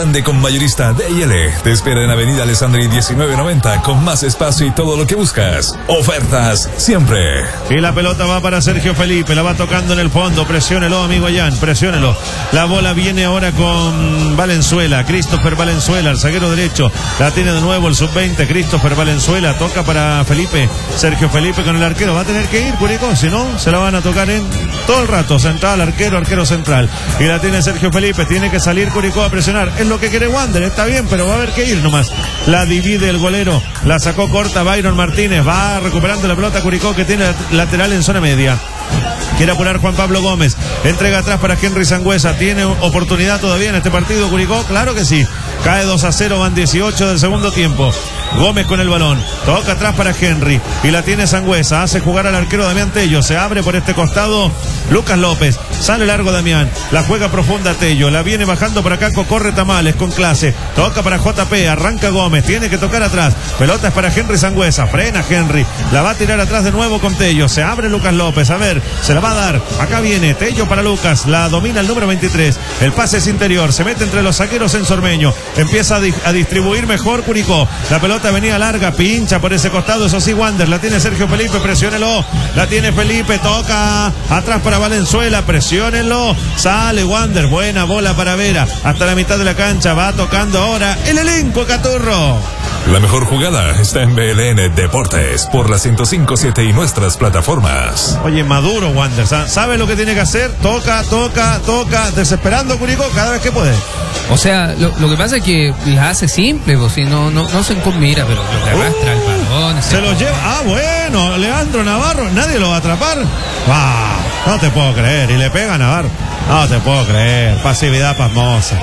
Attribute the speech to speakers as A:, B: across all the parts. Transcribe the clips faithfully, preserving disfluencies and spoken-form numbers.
A: Grande con mayorista D y L. Te espera en Avenida Alessandri diecinueve noventa con más espacio y todo lo que buscas. Ofertas siempre.
B: Y la pelota va para Sergio Felipe, la va tocando en el fondo. Presiónelo, amigo Jan, presiónelo. La bola viene ahora con Valenzuela, Christopher Valenzuela, el zaguero derecho. La tiene de nuevo el sub veinte, Christopher Valenzuela. Toca para Felipe, Sergio Felipe con el arquero. Va a tener que ir Curicó, si no, se la van a tocar en todo el rato. Central, arquero, arquero central. Y la tiene Sergio Felipe, tiene que salir Curicó a presionar. Es lo que quiere Wander, está bien, pero va a haber que ir nomás. La divide el golero, la sacó corta Byron Martínez, va recuperando la pelota Curicó, que tiene lateral en zona media. Quiere apurar Juan Pablo Gómez, entrega atrás para Henry Sangüesa. ¿Tiene oportunidad todavía en este partido Curicó? Claro que sí. Cae dos a cero, van dieciocho del segundo tiempo. Gómez con el balón, toca atrás para Henry y la tiene Sangüesa, hace jugar al arquero Damián Tello, se abre por este costado Lucas López, sale largo Damián, la juega profunda Tello, la viene bajando por acá, corre Tamales con clase, toca para J P, arranca Gómez, tiene que tocar atrás, pelota es para Henry Sangüesa, frena Henry, la va a tirar atrás de nuevo con Tello, se abre Lucas López, a ver, se la va a dar, acá viene Tello para Lucas, la domina el número veintitrés, el pase es interior, se mete entre los zagueros en Sormeño, empieza a, di- a distribuir mejor Curicó, la pelota venía larga, pincha por ese costado, eso sí Wander, la tiene Sergio Felipe, presiónelo, la tiene Felipe, toca atrás para Valenzuela, presiónelo, sale Wander, buena bola para Vera, hasta la mitad de la cancha, va tocando ahora el elenco Caturro.
A: La mejor jugada está en B L N Deportes por la ciento cinco punto siete y nuestras plataformas.
B: Oye, maduro Wander, ¿sabe lo que tiene que hacer? Toca, toca, toca, desesperando Curicó cada vez que puede.
C: O sea, lo, lo que pasa es que la hace simple, pues si no, no, no se mira, pero lo que arrastra el balón.
B: Se lo lleva, ah bueno, Leandro Navarro, nadie lo va a atrapar. Ah, no te puedo creer, y le pega a Navarro. No te puedo creer, pasividad pasmosa.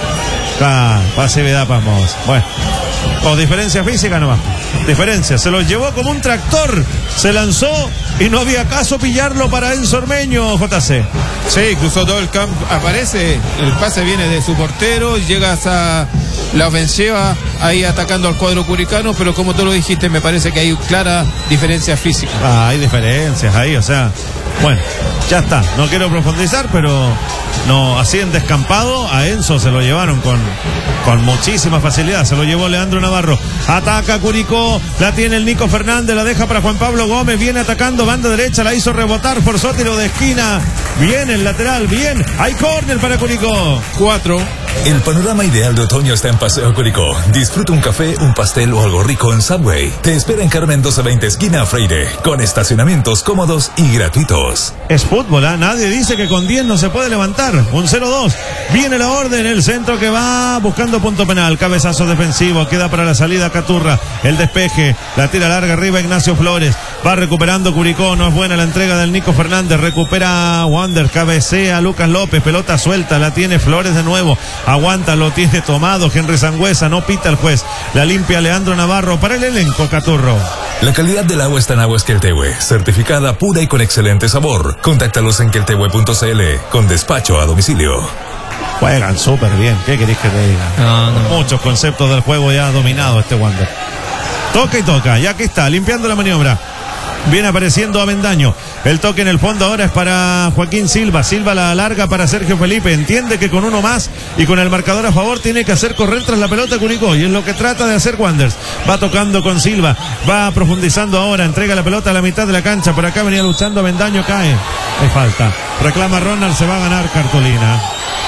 B: Ah, pasividad pasmosa. Bueno, con diferencia física nomás. Diferencia, se lo llevó como un tractor, se lanzó y no había caso pillarlo para Enzo Ormeño, J C.
D: Sí, cruzó todo el campo, aparece, el pase viene de su portero, llegas a la ofensiva ahí atacando al cuadro curicano, pero como tú lo dijiste, me parece que hay clara diferencia física.
B: Ah, hay diferencias ahí, o sea, bueno, ya está, no quiero profundizar, pero no, así en descampado a Enzo se lo llevaron con, con muchísima facilidad, se lo llevó Leandro Navarro, ataca Curicó, la tiene el Nico Fernández, la deja para Juan Pablo Gómez, viene atacando, banda derecha, la hizo rebotar, forzó tiro de esquina, bien el lateral, bien, hay córner para Curicó.
D: Cuatro.
A: El panorama ideal de otoño está en Paseo Curicó. Disfruta un café, un pastel o algo rico en Subway. Te espera en Carmen doce veinte esquina Freire, con estacionamientos cómodos y gratuitos.
B: Es fútbol, ¿eh? Nadie dice que con diez no se puede levantar. Un cero dos. Viene la orden, el centro que va buscando punto penal. Cabezazo defensivo, queda para la salida Caturra. El despeje, la tira larga arriba Ignacio Flores. Va recuperando Curicó, no es buena la entrega del Nico Fernández. Recupera Wander, cabecea Lucas López, pelota suelta, la tiene Flores de nuevo. Aguanta, lo tiene tomado Henry Sangüesa, no pita el juez. La limpia Leandro Navarro para el elenco Caturro.
A: La calidad del agua está en Aguas Queltehue, certificada pura y con excelente sabor. Contáctalos en queltehue punto c l con despacho a domicilio.
B: Juegan súper bien, ¿qué querés que te diga?
C: No, no.
B: Muchos conceptos del juego ya ha dominado este Wander. Toca y toca, ya que está, limpiando la maniobra. Viene apareciendo Avendaño. El toque en el fondo ahora es para Joaquín Silva. Silva la larga para Sergio Felipe. Entiende que con uno más y con el marcador a favor tiene que hacer correr tras la pelota Curicó. Y es lo que trata de hacer Wanderers. Va tocando con Silva. Va profundizando ahora. Entrega la pelota a la mitad de la cancha. Por acá venía luchando Avendaño. Cae. Hay falta. Reclama Ronald. Se va a ganar cartulina.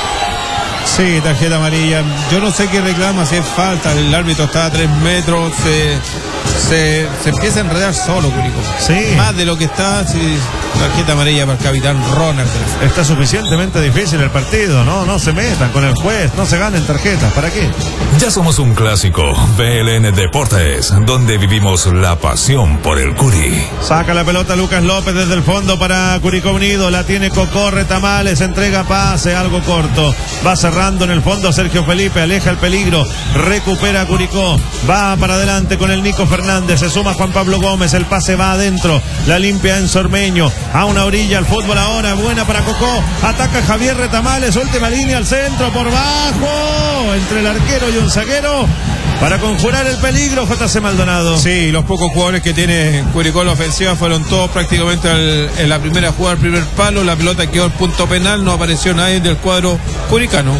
D: Sí, tarjeta amarilla. Yo no sé qué reclama, si es falta. El árbitro está a tres metros. Se, se, se empieza a enredar solo, Curicó.
B: Sí.
D: Más de lo que está. Sí, tarjeta amarilla para el capitán Ronald.
B: Está suficientemente difícil el partido. No, no se metan con el juez. No se ganen tarjetas. ¿Para qué?
A: Ya somos un clásico. B L N Deportes, donde vivimos la pasión por el Curi.
B: Saca la pelota Lucas López desde el fondo para Curicó Unido. La tiene Cocorre Tamales. Entrega pase, algo corto. Va cerrando en el fondo Sergio Felipe. Aleja el peligro. Recupera Curicó. Va para adelante con el Nico Fernández. Se suma Juan Pablo Gómez. El pase va adentro. La limpia en Sormeño. A una orilla. El fútbol ahora. Buena para Cocó. Ataca Javier Retamales. Última línea al centro. Por bajo. Entre el arquero y un zaguero. Para conjurar el peligro, J C Maldonado.
D: Sí, los pocos jugadores que tiene Curicó en la ofensiva fueron todos prácticamente al, en la primera jugada, al primer palo. La pelota quedó al punto penal, no apareció nadie del cuadro curicano.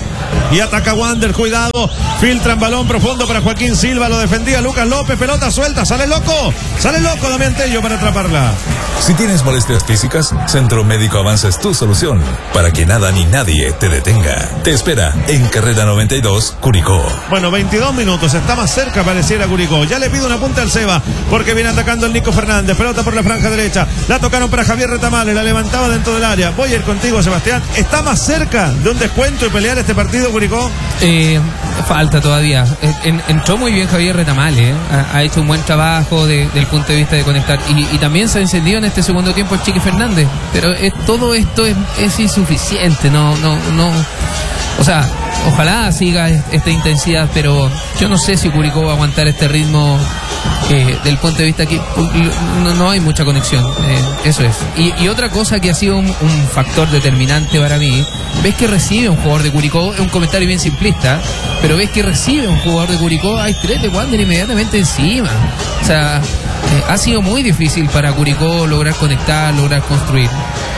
B: y ataca Wander, cuidado, filtran balón profundo para Joaquín Silva, lo defendía Lucas López, pelota suelta, sale loco, sale loco Damián Tello para atraparla.
A: Si tienes molestias físicas, Centro Médico Avanza es tu solución para que nada ni nadie te detenga. Te espera en Carrera noventa y dos, Curicó.
B: Bueno, veintidós minutos, está más cerca pareciera Curicó. Ya le pido una punta al Seba, porque viene atacando el Nico Fernández, pelota por la franja derecha, la tocaron para Javier Retamales, la levantaba dentro del área. Voy a ir contigo, Sebastián. ¿Está más cerca de un descuento y pelear este partido, Curicó?
C: Eh, falta todavía. En, entró muy bien Javier Retamales, ¿eh? ha, ha hecho un buen trabajo de, desde el punto de vista de conectar, y, y también se ha encendido en este segundo tiempo el Chiqui Fernández, pero es, todo esto es, es insuficiente, no, no, no, o sea, ojalá siga esta intensidad, pero yo no sé si Curicó va a aguantar este ritmo. Eh, del punto de vista que no, no hay mucha conexión, eh, eso es. Y, y otra cosa que ha sido un, un factor determinante para mí, ves que recibe un jugador de Curicó, es un comentario bien simplista, pero ves que recibe un jugador de Curicó, hay tres de Wander inmediatamente encima. O sea, eh, ha sido muy difícil para Curicó lograr conectar, lograr construir.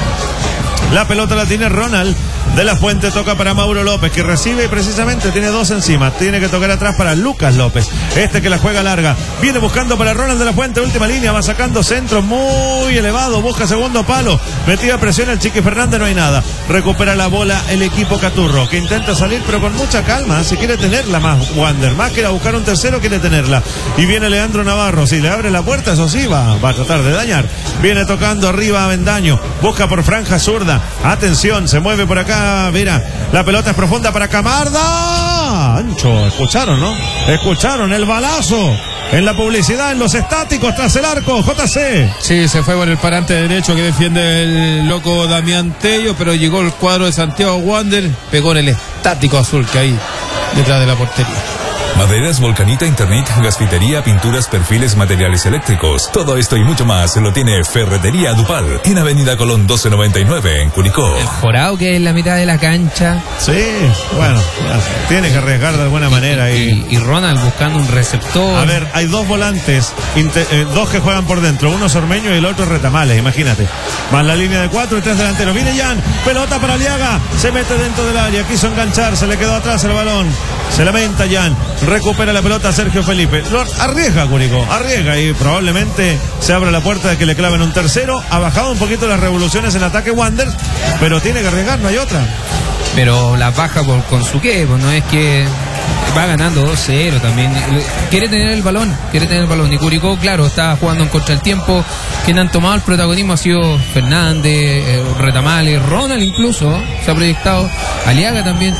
B: La pelota la tiene Ronald de la Fuente, toca para Mauro López, que recibe y precisamente tiene dos encima. Tiene que tocar atrás para Lucas López, este que la juega larga. Viene buscando para Ronald de la Fuente, última línea, va sacando centro muy elevado, busca segundo palo, metida presión el Chiqui Fernández, no hay nada. Recupera la bola el equipo Caturro, que intenta salir pero con mucha calma, si quiere tenerla más Wander, más que ir a buscar un tercero, quiere tenerla. Y viene Leandro Navarro, si le abre la puerta, eso sí, va, va a tratar de dañar. Viene tocando arriba a Avendaño, busca por franja zurda, atención, se mueve por acá Vera, la pelota es profunda para Camarda. Ancho, escucharon, ¿no? Escucharon el balazo en la publicidad, en los estáticos tras el arco, J C.
D: Sí, se fue por el parante derecho que defiende el loco Damián Tello, pero llegó el cuadro de Santiago Wander, pegó en el estático azul que hay detrás de la portería.
A: Maderas, Volcanita, Internet, gasfitería, pinturas, perfiles, materiales eléctricos. Todo esto y mucho más lo tiene Ferretería Dupal, en Avenida Colón doce noventa y nueve, en Curicó.
C: El Jorao, que es en la mitad de la cancha.
B: Sí, bueno, tiene que arriesgar de alguna manera.
C: Y, y, y Ronald buscando un receptor.
B: A ver, hay dos volantes, inter, eh, dos que juegan por dentro, uno Ormeño y el otro Retamales, imagínate. Más la línea de cuatro y tres delanteros. Viene Jan, pelota para Aliaga, se mete dentro del área, quiso enganchar, se le quedó atrás el balón. Se lamenta Jan, recupera la pelota Sergio Felipe. Lo arriesga Curicó, arriesga y probablemente se abra la puerta de que le claven un tercero. Ha bajado un poquito las revoluciones en ataque Wander, pero tiene que arriesgar, no hay otra.
C: Pero la baja por, con su qué, pues no es que va ganando dos cero también. Quiere tener el balón, quiere tener el balón. Y Curicó, claro, está jugando en contra del tiempo. Quien han tomado el protagonismo ha sido Fernández, eh, Retamales, Ronald incluso, se ha proyectado, Aliaga también.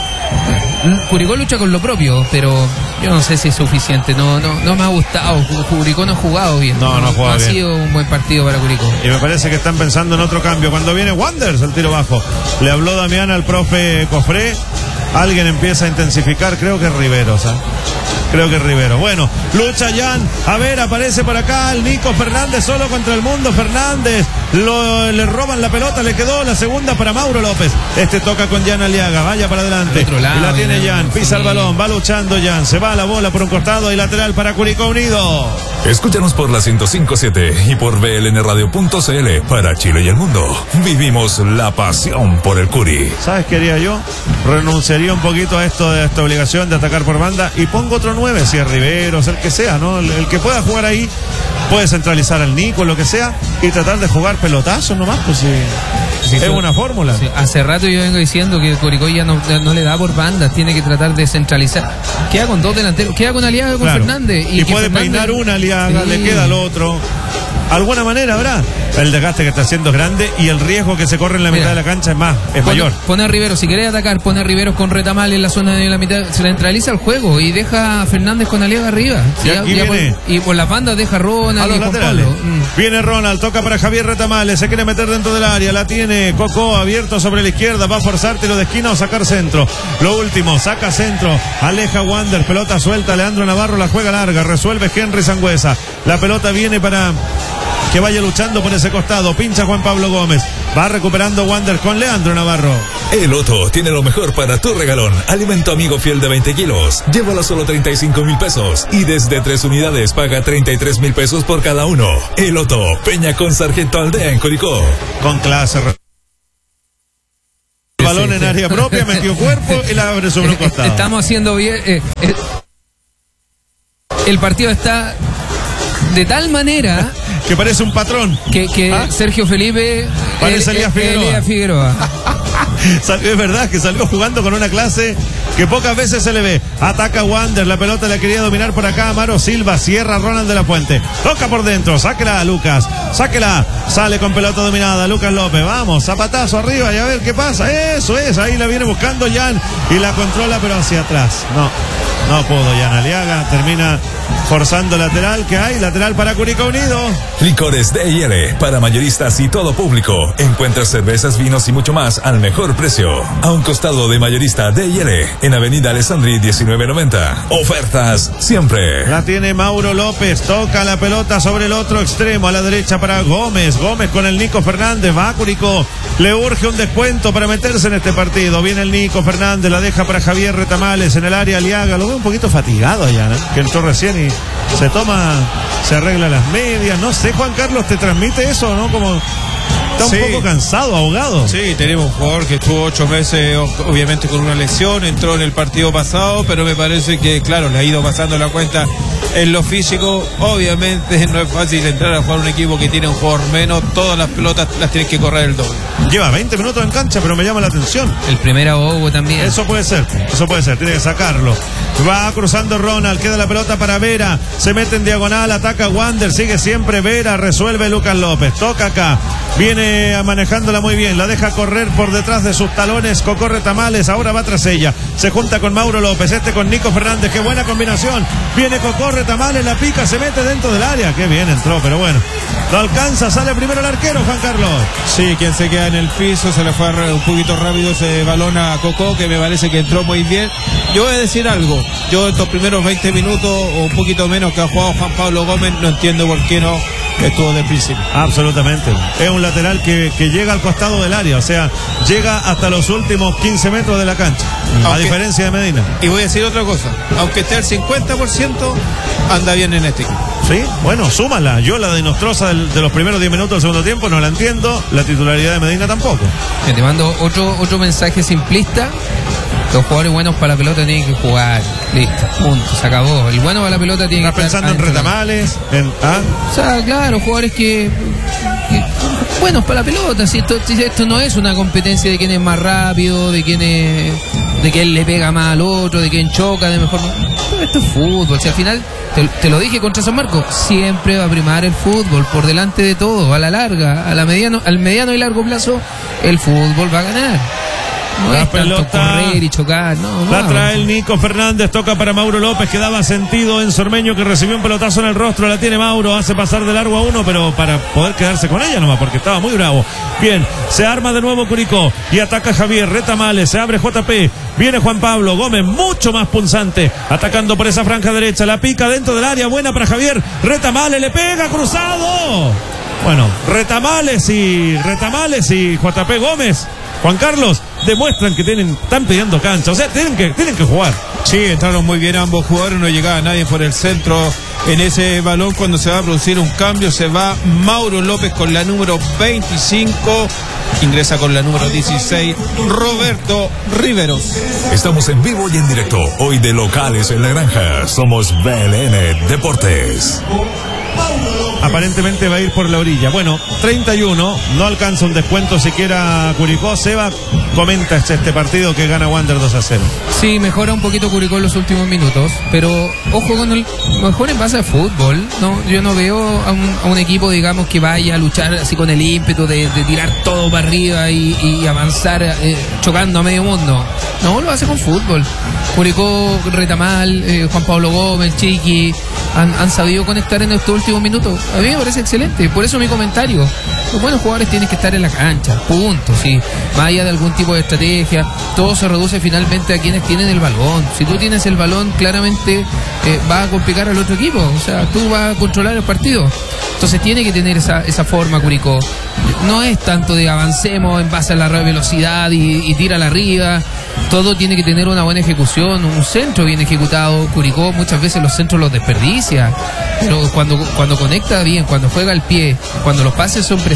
C: Curicó lucha con lo propio, pero yo no sé si es suficiente. No, no, no me ha gustado. Curicó no ha jugado bien.
B: No, no, no ha jugado
C: no
B: bien.
C: Ha sido un buen partido para Curicó.
B: Y me parece que están pensando en otro cambio. Cuando viene Wanders, el tiro bajo. Le habló Damián al profe Cofré. Alguien empieza a intensificar, creo que es Rivero, ¿sabes? Creo que es Rivero. Bueno, lucha Jan. A ver, aparece por acá el Nico Fernández solo contra el mundo. Fernández lo, le roban la pelota, le quedó la segunda para Mauro López. Este toca con Jan Aliaga, vaya para adelante.
C: Lado,
B: y la tiene Jan, pisa
C: sí.
B: el balón, va luchando Jan, se va la bola por un costado y lateral para Curicó Unido.
A: Escúchanos por la ciento cinco punto siete y por b l n radio punto c l para Chile y el mundo. Vivimos la pasión por el Curi.
B: ¿Sabes qué haría yo? Renunciaría un poquito a esto de esta obligación de atacar por banda y pongo otro nueve, si es Riveros, el que sea, ¿no? El, el que pueda jugar ahí puede centralizar al Nico, lo que sea, y tratar de jugar pelotazos nomás, pues sí. Sí, es una fórmula.
C: Sí, hace rato yo vengo diciendo que Curicó ya no, no le da por bandas, tiene que tratar de centralizar. Queda con dos delanteros, queda con Aliaga, con claro. Fernández.
B: Y, y puede
C: Fernández...
B: peinar una Aliaga, sí. Le queda al otro. Alguna manera habrá. El desgaste que está haciendo es grande y el riesgo que se corre en la Mira, mitad de la cancha es más, es
C: pone,
B: mayor.
C: Pone a Rivero, si querés atacar, pone a Rivero con Retamal en la zona de la mitad, se centraliza el juego y deja a Fernández con Aliaga arriba.
B: Y, aquí ya, viene,
C: por, y por las bandas deja a Ronald
B: a los
C: y
B: laterales. Mm. Viene Ronald, toca para Javier Retamales, se quiere meter dentro del área, la tiene Coco abierto sobre la izquierda, va a forzar tiro de esquina o sacar centro. Lo último, saca centro, aleja Wander, pelota suelta, Leandro Navarro la juega larga, resuelve Henry Sangüesa. La pelota viene para que vaya luchando por ese costado, pincha Juan Pablo Gómez, va recuperando Wander con Leandro Navarro.
A: El Otto tiene lo mejor para tu regalón, alimento amigo fiel de veinte kilos, llévalo a solo treinta y cinco mil pesos y desde tres unidades paga treinta y tres mil pesos por cada uno. El Otto, Peña con Sargento Aldea en Curicó.
B: Con clase. balón en área propia, metió cuerpo y la abre sobre un costado.
C: Estamos haciendo bien. Eh, eh, el partido está de tal manera
B: que parece un patrón.
C: Que, que
B: ¿Ah?
C: Sergio Felipe
B: parece Elías Figueroa.
C: Elías Figueroa.
B: Es verdad que salió jugando con una clase que pocas veces se le ve. Ataca Wander, la pelota la quería dominar por acá Amaro Silva, cierra Ronald de la Puente, toca por dentro, sáquela a Lucas, sáquela, sale con pelota dominada Lucas López, vamos, zapatazo arriba y a ver qué pasa, eso es, ahí la viene buscando Jan y la controla pero hacia atrás, no, no pudo Jan Aliaga, termina forzando lateral, que hay, lateral para Curicó Unido.
A: Licores D y L, para mayoristas y todo público. Encuentras cervezas, vinos y mucho más al mejor precio. A un costado de mayorista D y L, en Avenida Alessandri diecinueve noventa. Ofertas siempre.
B: La tiene Mauro López, toca la pelota sobre el otro extremo, a la derecha para Gómez. Gómez con el Nico Fernández, va a Curicó. Le urge un descuento para meterse en este partido. Viene el Nico Fernández, la deja para Javier Retamales en el área Aliaga. Lo veo un poquito fatigado allá, ¿no? Que entró recién y se toma, se arregla las medias. No sé, Juan Carlos, ¿te transmite eso, no? Como está un
D: sí.
B: poco cansado, ahogado.
D: Sí, tenemos un jugador que estuvo ocho meses, obviamente con una lesión, entró en el partido pasado, pero me parece que, claro, le ha ido pasando la cuenta en lo físico. Obviamente no es fácil entrar a jugar un equipo que tiene un jugador menos, todas las pelotas las tienes que correr el doble.
B: Lleva veinte minutos en cancha, pero me llama la atención.
C: El primer ahogo también.
B: Eso puede ser, eso puede ser, tiene que sacarlo. Va cruzando Ronald, queda la pelota para Vera, se mete en diagonal, ataca Wander, sigue siempre Vera, resuelve Lucas López, toca acá, viene manejándola muy bien, la deja correr por detrás de sus talones, Cocorre Tamales, ahora va tras ella, se junta con Mauro López, este con Nico Fernández, qué buena combinación, viene Cocorre Tamales, la pica, se mete dentro del área, qué bien entró, pero bueno, no alcanza, sale primero el arquero, Juan Carlos.
D: Sí, quien se queda en el piso, se le fue un poquito rápido ese balón a Cocó, que me parece que entró muy bien. Yo voy a decir algo, yo estos primeros veinte minutos o un poquito menos que ha jugado Juan Pablo Gómez, no entiendo por qué no estuvo de principio.
B: Absolutamente, es un lateral que, que llega al costado del área, o sea, llega hasta los últimos quince metros de la cancha, aunque, a diferencia de Medina.
D: Y voy a decir otra cosa, aunque esté al cincuenta por ciento, anda bien en este equipo.
B: Sí, bueno, súmala. Yo la de Nostroza del, de los primeros diez minutos del segundo tiempo no la entiendo. La titularidad de Medina tampoco.
C: Te mando otro, otro mensaje simplista. Los jugadores buenos para la pelota tienen que jugar. Listo, punto, se acabó. El bueno para la pelota tiene
B: Está
C: que estar
B: pensando en Retamales, en... ¿ah?
C: O sea, claro, jugadores que, que buenos para la pelota. Si esto, si esto no es una competencia de quién es más rápido, de quién es, de quién le pega más al otro, de quién choca, de mejor... Pero esto es fútbol. Si al final, te, te lo dije contra San Marcos, siempre va a primar el fútbol por delante de todo. A la larga, a la mediano, al mediano y largo plazo, el fútbol va a ganar. No
B: la
C: es
B: pelota
C: tanto correr y chocar, no, no.
B: La trae el Nico Fernández, toca para Mauro López, que daba sentido en Sormeño, que recibió un pelotazo en el rostro, la tiene Mauro, hace pasar de largo a uno, pero para poder quedarse con ella nomás, porque estaba muy bravo. Bien, se arma de nuevo Curicó y ataca Javier Retamales, se abre J P, viene Juan Pablo Gómez, mucho más punzante, atacando por esa franja derecha, la pica dentro del área, buena para Javier Retamales, le pega cruzado. Bueno, Retamales y Retamales y J P Gómez, Juan Carlos, demuestran que tienen, están pidiendo cancha, o sea, tienen que, tienen que jugar.
D: Sí, entraron muy bien ambos jugadores, no llegaba nadie por el centro en ese balón. Cuando se va a producir un cambio, se va Mauro López con la número veinticinco, ingresa con la número dieciséis, Roberto Riveros.
A: Estamos en vivo y en directo, hoy de locales en la granja, somos B L N Deportes.
B: Aparentemente va a ir por la orilla. Bueno, treinta y uno, no alcanza un descuento siquiera Curicó. Seba, comenta este partido que gana Wander dos a cero.
C: Sí, mejora un poquito Curicó en los últimos minutos, pero ojo con el mejor en base de fútbol, ¿no? Yo no veo a un, a un equipo, digamos, que vaya a luchar así con el ímpetu de, de tirar todo para arriba y, y avanzar eh, chocando a medio mundo. No, lo hace con fútbol. Curicó, Retamal, eh, Juan Pablo Gómez, Chiqui, han, han sabido conectar en estos últimos minutos. A mí me parece excelente, por eso mi comentario. Los buenos jugadores tienen que estar en la cancha, punto. Sí, más allá de algún tipo de estrategia, todo se reduce finalmente a quienes tienen el balón. Si tú tienes el balón, claramente eh, va a complicar al otro equipo. O sea, tú vas a controlar el partido. Entonces tiene que tener esa, esa forma Curicó. No es tanto de avancemos en base a la velocidad y, y tírala arriba. Todo tiene que tener una buena ejecución, un centro bien ejecutado. Curicó muchas veces los centros los desperdicia, pero cuando, cuando conecta bien, cuando juega al pie, cuando los pases son precisos,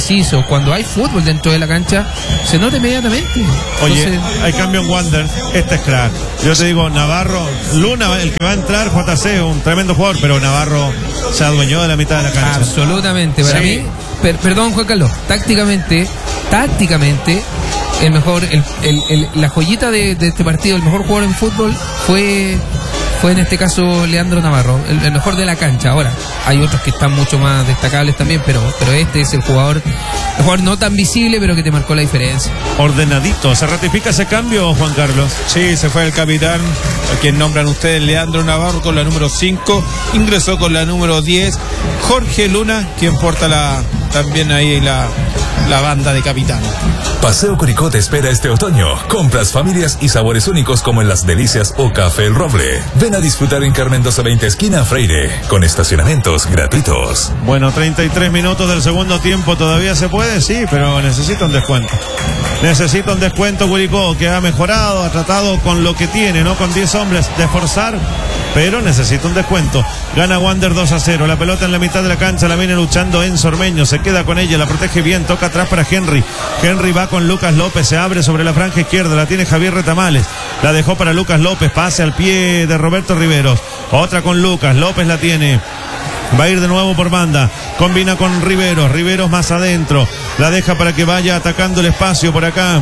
C: precisos, cuando hay fútbol dentro de la cancha, se nota inmediatamente.
B: Oye,
C: Entonces,
B: hay cambio en Wander. Este es crack. Yo te digo, Navarro, Luna, el que va a entrar, J C, un tremendo jugador, pero Navarro se adueñó de la mitad de la cancha.
C: absolutamente. Para
B: Sí.
C: mí, per- perdón, Juan Carlos, tácticamente, tácticamente, el mejor, el, el- el- la joyita de, de este partido, el mejor jugador en fútbol fue, fue en este caso Leandro Navarro, el, el mejor de la cancha. Ahora, hay otros que están mucho más destacables también, pero, pero este es el jugador, el jugador no tan visible, pero que te marcó la diferencia.
B: Ordenadito. ¿Se ratifica ese cambio, Juan Carlos?
D: Sí, se fue el capitán, a quien nombran ustedes, Leandro Navarro, con la número cinco, ingresó con la número diez, Jorge Luna, quien porta la también ahí la, la banda de capitán.
A: Paseo Curicó te espera este otoño. Compras, familias y sabores únicos como en Las Delicias o Café El Roble. Ven a disfrutar en Carmen doce veinte esquina Freire, con estacionamientos gratuitos.
B: Bueno, treinta y tres minutos del segundo tiempo, ¿todavía se puede? Sí, pero necesita un descuento. Necesita un descuento Curicó, que ha mejorado, ha tratado con lo que tiene, no con diez hombres, de esforzar, pero necesita un descuento. Gana Wander dos a cero, la pelota en la mitad de la cancha, la viene luchando Enzo Ormeño, se queda con ella, la protege bien, toca atrás para Henry. Henry va con Lucas López, se abre sobre la franja izquierda, la tiene Javier Retamales, la dejó para Lucas López, pase al pie de Roberto Riveros, otra con Lucas, López la tiene. Va a ir de nuevo por banda. Combina con Riveros. Riveros más adentro. La deja para que vaya atacando el espacio por acá.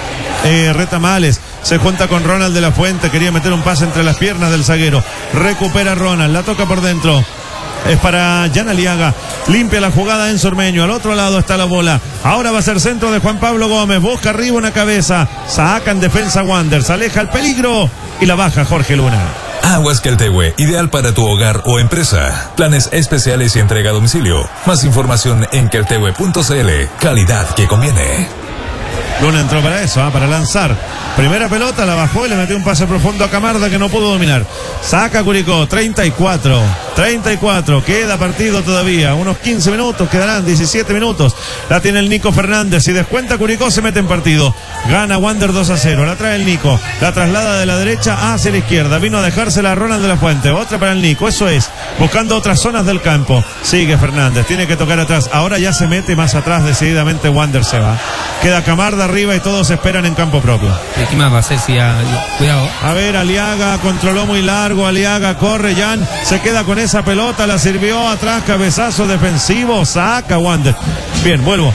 B: Eh, Retamales. Se junta con Ronald de la Fuente. Quería meter un pase entre las piernas del zaguero. Recupera Ronald. La toca por dentro. Es para Jan Aliaga. Limpia la jugada en Sormeño. Al otro lado está la bola. Ahora va a ser centro de Juan Pablo Gómez. Busca arriba una cabeza. Saca en defensa Wander. Se aleja el peligro. Y la baja Jorge Luna.
A: Aguas Queltehue, ideal para tu hogar o empresa. Planes especiales y entrega a domicilio. Más información en queltehue punto cl. Calidad que conviene.
B: Luna entró para eso, ¿eh? Para lanzar. Primera pelota, la bajó y le metió un pase profundo a Camarda que no pudo dominar. Saca Curicó, treinta y cuatro. treinta y cuatro, queda partido todavía. Unos quince minutos, quedarán diecisiete minutos. La tiene el Nico Fernández. Si descuenta Curicó, se mete en partido. Gana Wander dos a cero. La trae el Nico. La traslada de la derecha hacia la izquierda. Vino a dejársela a Ronald de la Fuente. Otra para el Nico. Eso es. Buscando otras zonas del campo. Sigue Fernández. Tiene que tocar atrás. Ahora ya se mete más atrás. Decididamente Wander se va. Queda Camarda arriba y todos esperan en campo propio.
C: ¿Qué más va a hacer si ya, cuidado?
B: A ver, Aliaga controló muy largo. Aliaga corre, Jan. Se queda con esa pelota. La sirvió atrás. Cabezazo defensivo. Saca Wander. Bien, vuelvo.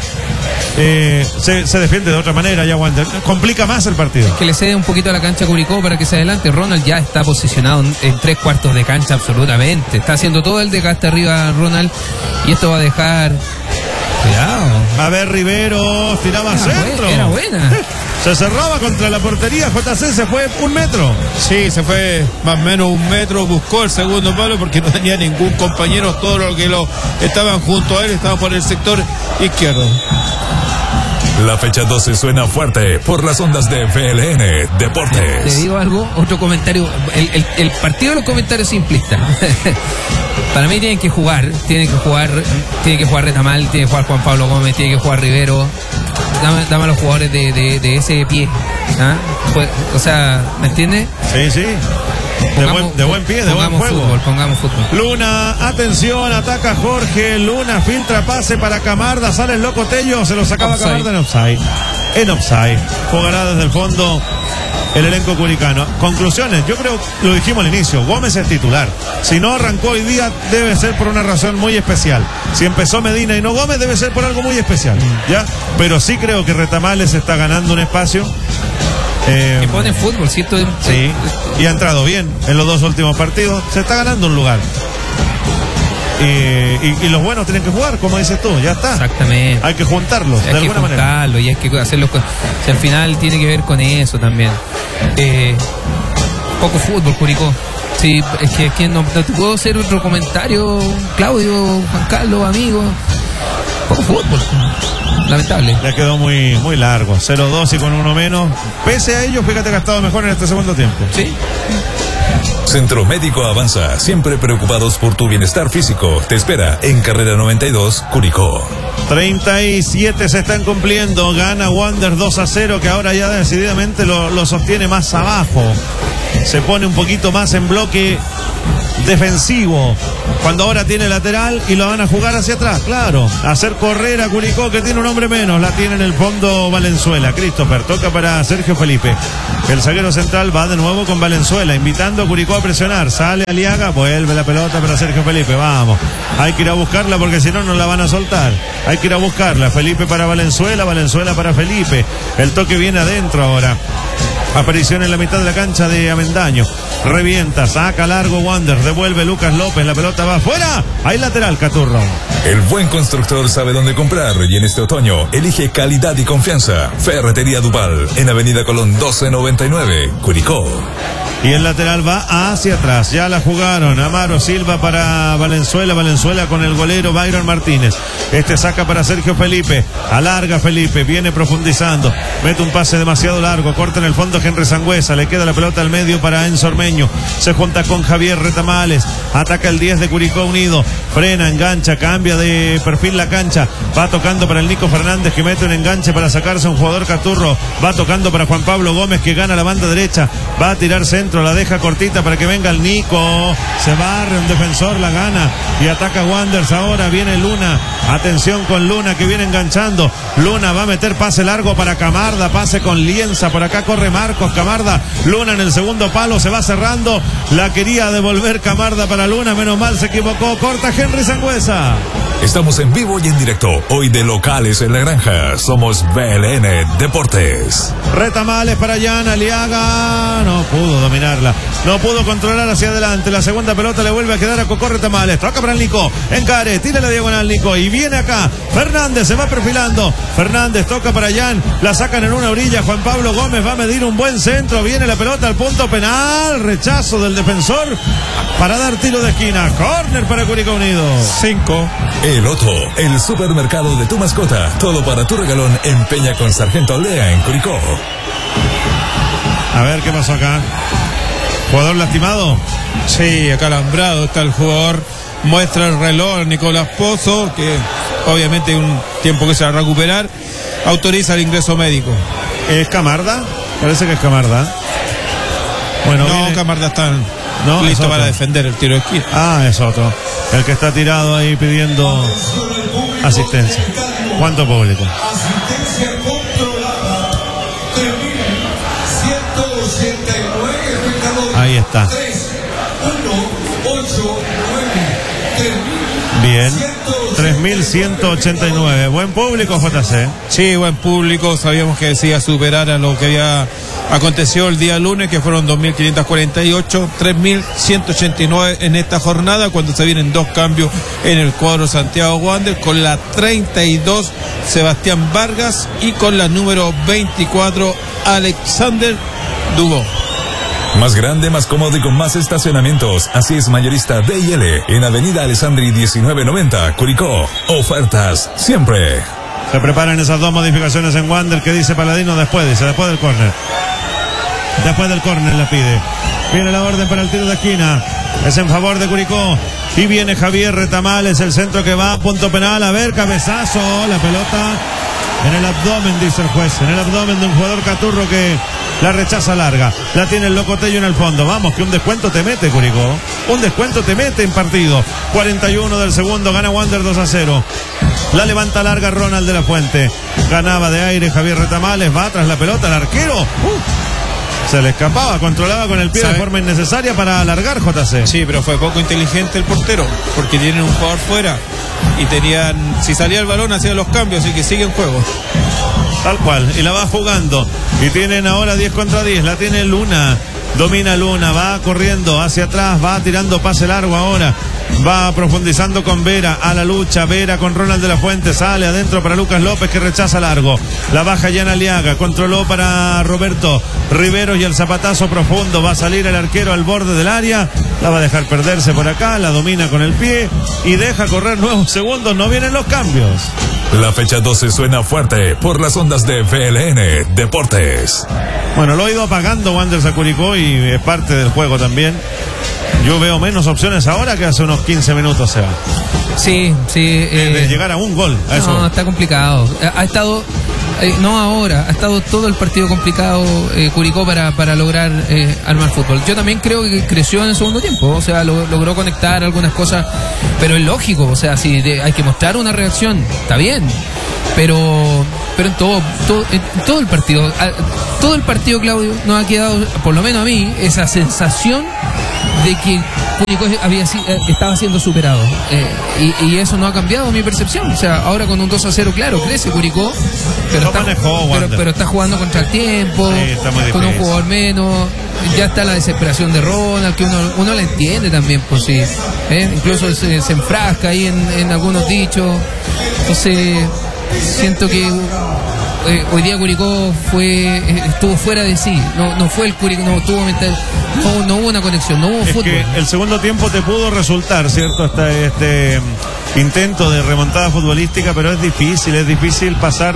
B: Eh, se, se defiende de otra manera ya Wander. Complica más el partido.
C: Que le cede un poquito a la cancha a Curicó para que se adelante. Ronald ya está posicionado en, en tres cuartos de cancha absolutamente. Está haciendo todo el desgaste arriba Ronald. Y esto va a dejar... Cuidado.
B: A ver, Rivero tiraba
C: Era
B: centro.
C: buena, era buena.
B: Se cerraba contra la portería. J C se fue un metro.
D: Sí, se fue más o menos un metro, buscó el segundo palo porque no tenía ningún compañero, todos los que lo estaban junto a él estaban por el sector izquierdo.
A: La fecha doce suena fuerte por las ondas de V L N
C: Te
A: Deportes.
C: digo algo, otro comentario. El, el, el partido de los comentarios simplistas. Para mí tienen que jugar, tienen que jugar, tiene que jugar Retamal, tiene que jugar Juan Pablo Gómez, tiene que jugar Rivero. Dame, dame a los jugadores de, de, de ese pie. ¿Ah? Pues, o sea, ¿me entiendes?
B: Sí, sí. De buen, de buen pie, de buen
C: pongamos
B: juego.
C: Fútbol, pongamos fútbol.
B: Luna, atención, ataca Jorge. Luna filtra pase para Camarda. Sale el loco Tello, se lo sacaba
C: Offside.
B: Camarda en offside. En offside. Jugará desde el fondo el elenco curicano. Conclusiones, yo creo, lo dijimos al inicio, Gómez es titular. Si no arrancó hoy día, debe ser por una razón muy especial. Si empezó Medina y no Gómez, debe ser por algo muy especial. ¿Ya? Pero sí creo que Retamales está ganando un espacio. Eh,
C: Que pone fútbol, ¿cierto?
B: Sí, y ha entrado bien en los dos últimos partidos. Se está ganando un lugar. Y, y, y los buenos tienen que jugar, como dices tú, ya está.
C: Exactamente.
B: Hay que juntarlos, de
C: Hay que
B: alguna manera.
C: juntarlo y hay que hacerlo con... Si al final tiene que ver con eso también. Eh, poco fútbol, Curicó. Sí, es que, es que no, no te puedo hacer otro comentario, Claudio, Juan Carlos, amigo. Poco fútbol. Lamentable.
B: Ya quedó muy, muy largo. cero dos y con uno menos. Pese a ello, fíjate que ha estado mejor en este segundo tiempo.
C: Sí.
A: Centro Médico Avanza, siempre preocupados por tu bienestar físico. Te espera en Carrera noventa y dos, Curicó.
B: treinta y siete se están cumpliendo. Gana Wander dos a cero, que ahora ya decididamente lo, lo sostiene más abajo. Se pone un poquito más en bloque defensivo, cuando ahora tiene lateral y lo van a jugar hacia atrás, claro, hacer correr a Curicó, que tiene un hombre menos, la tiene en el fondo Valenzuela. Christopher toca para Sergio Felipe, el zaguero central va de nuevo con Valenzuela, invitando a Curicó a presionar, sale Aliaga, vuelve la pelota para Sergio Felipe, vamos, hay que ir a buscarla porque si no no la van a soltar, hay que ir a buscarla. Felipe para Valenzuela, Valenzuela para Felipe, el toque viene adentro ahora. Aparición en la mitad de la cancha de Avendaño. Revienta, saca largo Wander, devuelve Lucas López, la pelota va afuera. Hay lateral, Caturro.
A: El buen constructor sabe dónde comprar y en este otoño elige calidad y confianza. Ferretería Duval, en Avenida Colón doce noventa y nueve, Curicó.
B: Y el lateral va hacia atrás. Ya la jugaron. Amaro Silva para Valenzuela. Valenzuela con el golero Byron Martínez. Este saca para Sergio Felipe. Alarga Felipe. Viene profundizando. Mete un pase demasiado largo. Corta en el fondo Henry Sangüesa. Le queda la pelota al medio para Enzo Ormeño. Se junta con Javier Retamales. Ataca el diez de Curicó Unido. Frena, engancha, cambia de perfil la cancha. Va tocando para el Nico Fernández, que mete un enganche para sacarse a un jugador Caturro. Va tocando para Juan Pablo Gómez, que gana la banda derecha. Va a tirar centro, la deja cortita para que venga el Nico. Se barre un defensor, la gana y ataca Wanderers. Ahora viene Luna. Atención con Luna, que viene enganchando. Luna va a meter pase largo para Camarda. Pase con Lienza. Por acá corre Marcos Camarda. Luna en el segundo palo, se va cerrando. La quería devolver Camarda para Luna. Menos mal se equivocó. Corta Henry Sangüesa.
A: Estamos en vivo y en directo, hoy de locales en la granja. Somos B L N Deportes.
B: Retamales para Jan Aliaga. No pudo dominarla. No pudo controlar hacia adelante. La segunda pelota le vuelve a quedar a Cocó Retamales. Toca para el Nico. Encare. Tira la diagonal Nico. Y viene acá. Fernández se va perfilando. Fernández toca para Jan. La sacan en una orilla. Juan Pablo Gómez va a medir un buen centro. Viene la pelota al punto penal. Rechazo del defensor para dar tiro de esquina. Córner para Curicó Unido.
D: Cinco.
A: El Otto, el supermercado de tu mascota. Todo para tu regalón en Peña con Sargento Aldea en Curicó.
B: A ver qué pasó acá. ¿Jugador lastimado?
D: Sí, acalambrado está el jugador. Muestra el reloj Nicolás Pozo, que obviamente hay un tiempo que se va a recuperar. Autoriza el ingreso médico.
B: ¿Es Camarda? Parece que es Camarda. Bueno,
D: no,
B: viene...
D: Camarda está
B: no,
D: listo para defender el tiro de esquina.
B: Ah, es otro. El que está tirado ahí pidiendo asistencia. ¿Cuánto público?
E: Asistencia controlada. tres mil ciento ochenta y nueve espectadores.
B: Ahí está.
E: tres, uno, ocho, nueve, tres mil.
B: Bien. tres mil ciento ochenta y nueve. Buen público, J C.
D: Sí, buen público. Sabíamos que decía superar a lo que había acontecido el día lunes, que fueron dos mil quinientos cuarenta y ocho, tres mil ciento ochenta y nueve en esta jornada, cuando se vienen dos cambios en el cuadro Santiago Wander, con la treinta y dos Sebastián Vargas y con la número veinticuatro Alexander Dubó.
A: Más grande, más cómodo y con más estacionamientos. Así es Mayorista D y L en Avenida Alessandri diecinueve noventa, Curicó. Ofertas siempre.
B: Se preparan esas dos modificaciones en Wander, que dice Paladino después, dice después del córner. Después del córner la pide. Viene la orden para el tiro de esquina. Es en favor de Curicó. Y viene Javier Retamales, el centro que va a punto penal. A ver, cabezazo. La pelota en el abdomen, dice el juez. En el abdomen de un jugador Caturro que la rechaza larga. La tiene el Locotello en el fondo. Vamos, que un descuento te mete, Curicó. Un descuento te mete en partido. cuarenta y uno del segundo. Gana Wander dos a cero. La levanta larga Ronald de la Fuente. Ganaba de aire Javier Retamales. Va tras la pelota el arquero. Uh, se le escapaba. Controlaba con el pie ¿Sabe? de forma innecesaria para alargar, J C.
D: Sí, pero fue poco inteligente el portero, porque tienen un jugador fuera y tenían, si salía el balón hacían los cambios, así que sigue en juego.
B: Tal cual, y la va jugando. Y tienen ahora diez contra diez. La tiene Luna. Domina Luna, va corriendo hacia atrás, va tirando pase largo ahora. Va profundizando con Vera a la lucha. Vera con Ronald de la Fuente. Sale adentro para Lucas López, que rechaza largo. La baja Jan Aliaga. Controló para Roberto Riveros y el zapatazo profundo. Va a salir el arquero al borde del área. La va a dejar perderse por acá. La domina con el pie y deja correr nuevos segundos. No vienen los cambios.
A: La fecha doce suena fuerte por las ondas de V L N Deportes.
B: Bueno, lo ha ido apagando Wanderers a Curicó y es parte del juego también. Yo veo menos opciones ahora que hace unos quince minutos, Seba.
C: Sí, sí.
B: Eh, de llegar a un gol. A
C: no,
B: eso.
C: está complicado. Ha estado Eh, no ahora, ha estado todo el partido complicado eh, Curicó para, para lograr eh, armar fútbol. Yo también creo que creció en el segundo tiempo, o sea, lo, logró conectar algunas cosas, pero es lógico, o sea, si de, hay que mostrar una reacción, está bien, pero pero en todo, todo, en todo el partido, a, todo el partido, Claudio, nos ha quedado, por lo menos a mí, esa sensación de que Curicó había, estaba siendo superado eh, y, y eso no ha cambiado mi percepción. O sea, ahora con un dos a cero, claro, crece Curicó, pero, está,
B: manejó,
C: pero, pero está jugando contra el tiempo,
B: sí,
C: con un jugador menos. Ya está la desesperación de Ronald, que uno, uno la entiende también, pues sí, ¿eh? Incluso se, se enfrasca ahí en, en algunos dichos. Entonces siento que eh, hoy día Curicó fue eh, estuvo fuera de sí, no, no fue el Curicó, no tuvo mental, no, no hubo una conexión, no hubo
B: es
C: fútbol.
B: Que el segundo tiempo te pudo resultar, ¿cierto? Hasta este intento de remontada futbolística, pero es difícil, es difícil pasar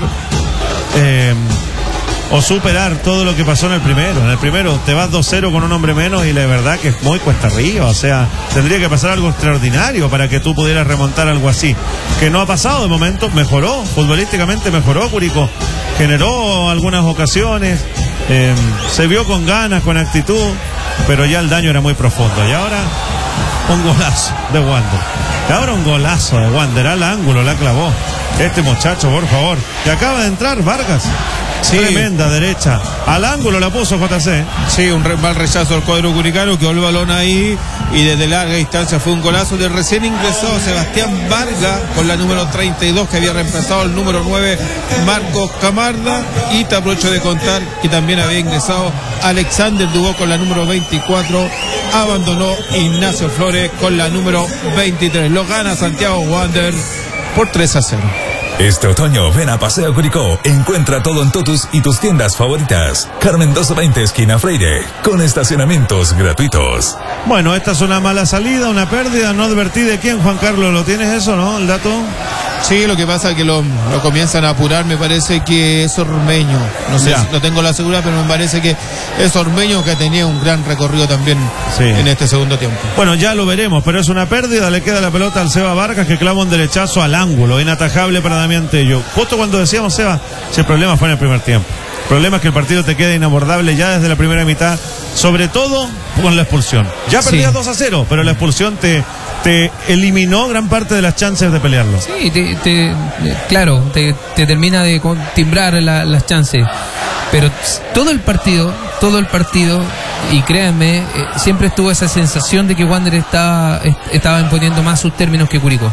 B: eh, o superar todo lo que pasó en el primero. En el primero te vas dos cero con un hombre menos y la verdad que es muy cuesta arriba, o sea, tendría que pasar algo extraordinario para que tú pudieras remontar algo así, que no ha pasado de momento. Mejoró, futbolísticamente mejoró Curicó, generó algunas ocasiones, eh, se vio con ganas, con actitud, pero ya el daño era muy profundo. Y ahora un golazo de Wander, y ahora un golazo de Wander, al ángulo la clavó este muchacho, por favor, que acaba de entrar Vargas. Sí. Tremenda derecha, al ángulo la puso J C.
D: Sí, un re, mal rechazo del cuadro curicano, que el balón ahí y desde larga distancia fue un golazo de recién ingresado Sebastián Vargas con la número treinta y dos, que había reemplazado el número nueve Marcos Camarda, y te aprovecho de contar que también había ingresado Alexander Dubó con la número veinticuatro, abandonó Ignacio Flores con la número veintitrés. Lo gana Santiago Wander por tres a cero.
A: Este otoño ven a Paseo Curicó, encuentra todo en Totus y tus tiendas favoritas. Carmen doscientos veinte esquina Freire, con estacionamientos gratuitos.
B: Bueno, esta es una mala salida, una pérdida, no advertí de quién, Juan Carlos, ¿lo tienes eso, no? ¿El dato?
D: Sí, lo que pasa es que lo, lo comienzan a apurar, me parece que es Ormeño, no sé, si no tengo la seguridad, pero me parece que es Ormeño, que tenía un gran recorrido también sí. en este segundo tiempo.
B: Bueno, ya lo veremos, pero es una pérdida, le queda la pelota al Seba Vargas, que clava un derechazo al ángulo, inatajable para Damián Tello. Justo cuando decíamos, Seba, si el problema fue en el primer tiempo. El problema es que el partido te queda inabordable ya desde la primera mitad, sobre todo con la expulsión. Ya perdías sí. dos a cero, pero la expulsión te, te eliminó gran parte de las chances de pelearlo.
C: Sí, te, te, claro, te, te termina de timbrar la, las chances. Pero todo el partido, todo el partido, y créanme, eh, siempre estuvo esa sensación de que Wander estaba, estaba imponiendo más sus términos que Curicó.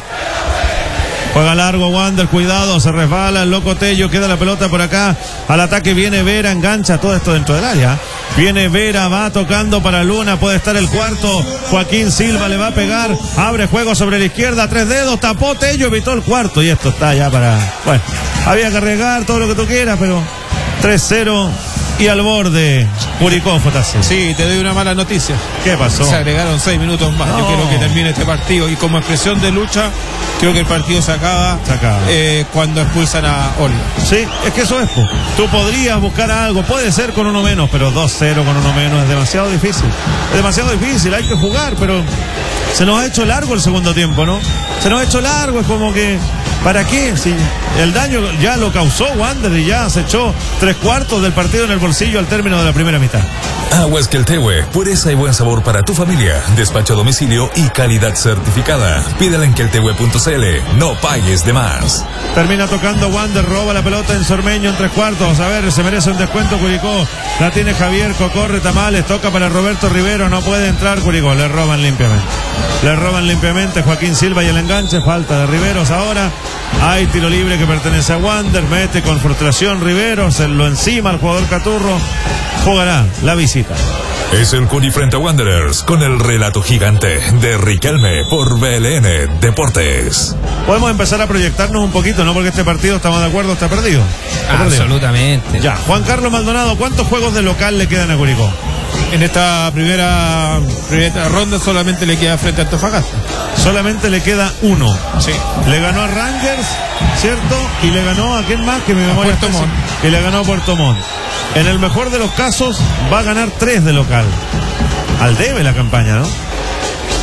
B: Juega largo Wander, cuidado, se resbala el loco Tello, queda la pelota por acá, al ataque viene Vera, engancha todo esto dentro del área, viene Vera, va tocando para Luna, puede estar el cuarto, Joaquín Silva le va a pegar, abre juego sobre la izquierda, tres dedos, tapó Tello, evitó el cuarto, y esto está ya para, bueno, había que arriesgar todo lo que tú quieras, pero tres cero y al borde Curicó, J C.
D: Sí, te doy una mala noticia.
B: ¿Qué pasó?
D: Se agregaron seis minutos más. No. Yo quiero que termine este partido, y como expresión de lucha creo que el partido se acaba,
B: se acaba.
D: Eh, cuando expulsan a Oli.
B: Sí, es que eso es, po. Tú podrías buscar algo, puede ser con uno menos, pero dos cero con uno menos es demasiado difícil. Es demasiado difícil, hay que jugar, pero se nos ha hecho largo el segundo tiempo, ¿no? Se nos ha hecho largo, es como que, ¿para qué? Si el daño ya lo causó Wander y ya se echó tres cuartos del partido en el bolsillo al término de la primera mitad.
A: Aguas Queltehue, pureza y buen sabor para tu familia. Despacho a domicilio y calidad certificada. Pídela en queltehue punto c l. No pagues de más.
B: Termina tocando Wander, roba la pelota en Sormeño en tres cuartos. A ver, se merece un descuento Curicó. La tiene Javier Cocorre Tamales, toca para Roberto Rivero, no puede entrar Curicó. Le roban limpiamente. Le roban limpiamente Joaquín Silva y el enganche, falta de Riveros ahora. Hay tiro libre que pertenece a Wander, mete con frustración Riveros, se lo encima al jugador Caturro. Jugará la visita.
A: Es el Curi frente a Wanderers, con el relato gigante de Riquelme por B L N Deportes.
B: Podemos empezar a proyectarnos un poquito, ¿no? Porque este partido, estamos de acuerdo, está perdido. Está
C: Absolutamente.
B: Perdido. Ya, Juan Carlos Maldonado, ¿cuántos juegos de local le quedan a Curicó?
D: En esta primera, primera ronda solamente le queda frente a Antofagasta.
B: Solamente le queda uno.
D: Sí.
B: Le ganó a Rangers, ¿cierto? Y le ganó a quién más, que mi memoria
D: Puerto Montt.
B: Y le ganó a Puerto Montt. En el mejor de los casos va a ganar tres de local. Al debe la campaña, ¿no?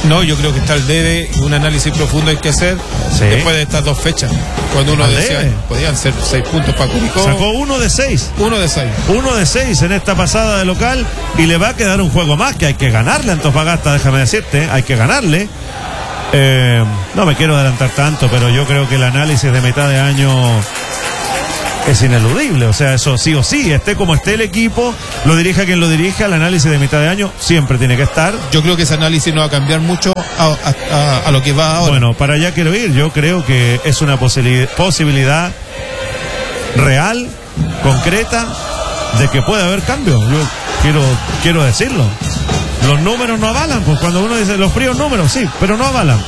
D: No, yo creo que está al debe, un análisis profundo hay que hacer
B: Sí.
D: después de estas dos fechas. Cuando uno
B: Al
D: decía,
B: debe.
D: podían ser seis puntos para Curicó.
B: Sacó uno de seis.
D: Uno de seis.
B: Uno de seis en esta pasada de local y le va a quedar un juego más que hay que ganarle a Antofagasta, déjame decirte, hay que ganarle. Eh, no me quiero adelantar tanto, pero yo creo que el análisis de mitad de año es ineludible, o sea, eso sí o sí, esté como esté el equipo, lo dirija quien lo dirija, el análisis de mitad de año siempre tiene que estar.
D: Yo creo que ese análisis no va a cambiar mucho a, a- a- a lo que va ahora.
B: Bueno, para allá quiero ir, yo creo que es una posibili- posibilidad real, concreta, de que puede haber cambio, yo quiero, quiero decirlo. Los números no avalan, pues cuando uno dice los fríos números, sí, pero no avalan.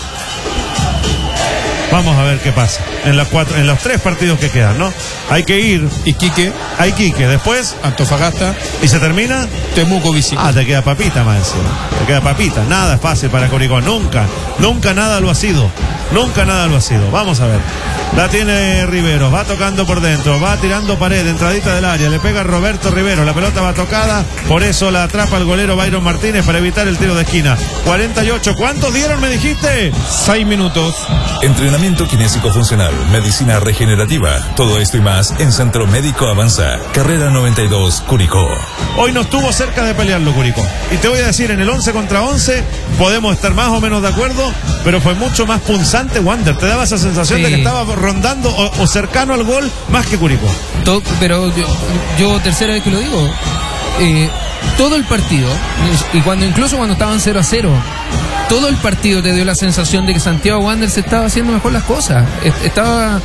B: Vamos a ver qué pasa en las cuatro, en los tres partidos que quedan, ¿no? Hay que ir,
D: Iquique,
B: hay Quique, después,
D: Antofagasta,
B: y se termina.
D: Temuco, Vicicú.
B: Ah, te queda papita más encima. Te queda papita. Nada es fácil para Curicó. Nunca, nunca nada lo ha sido. Nunca nada lo ha sido. Vamos a ver. La tiene Rivero. Va tocando por dentro. Va tirando pared. Entradita del área. Le pega Roberto Rivero. La pelota va tocada. Por eso la atrapa el golero Byron Martínez para evitar el tiro de esquina. cuarenta y ocho. ¿Cuántos dieron, me dijiste?
D: Seis minutos.
A: Entrenamiento kinésico funcional, medicina regenerativa, todo esto y más en Centro Médico Avanza, carrera noventa y dos, Curicó.
B: Hoy no estuvo cerca de pelearlo Curicó. Y te voy a decir, en el once contra once podemos estar más o menos de acuerdo, pero fue mucho más punzante Wander. Te daba esa sensación
C: Sí.
B: de que estaba rondando o, o cercano al gol más que Curicó.
C: To- pero yo, yo tercera vez que lo digo, eh, todo el partido, y cuando incluso cuando estaban cero a cero, todo el partido te dio la sensación de que Santiago Wanderers estaba haciendo mejor las cosas. Est- Estaba,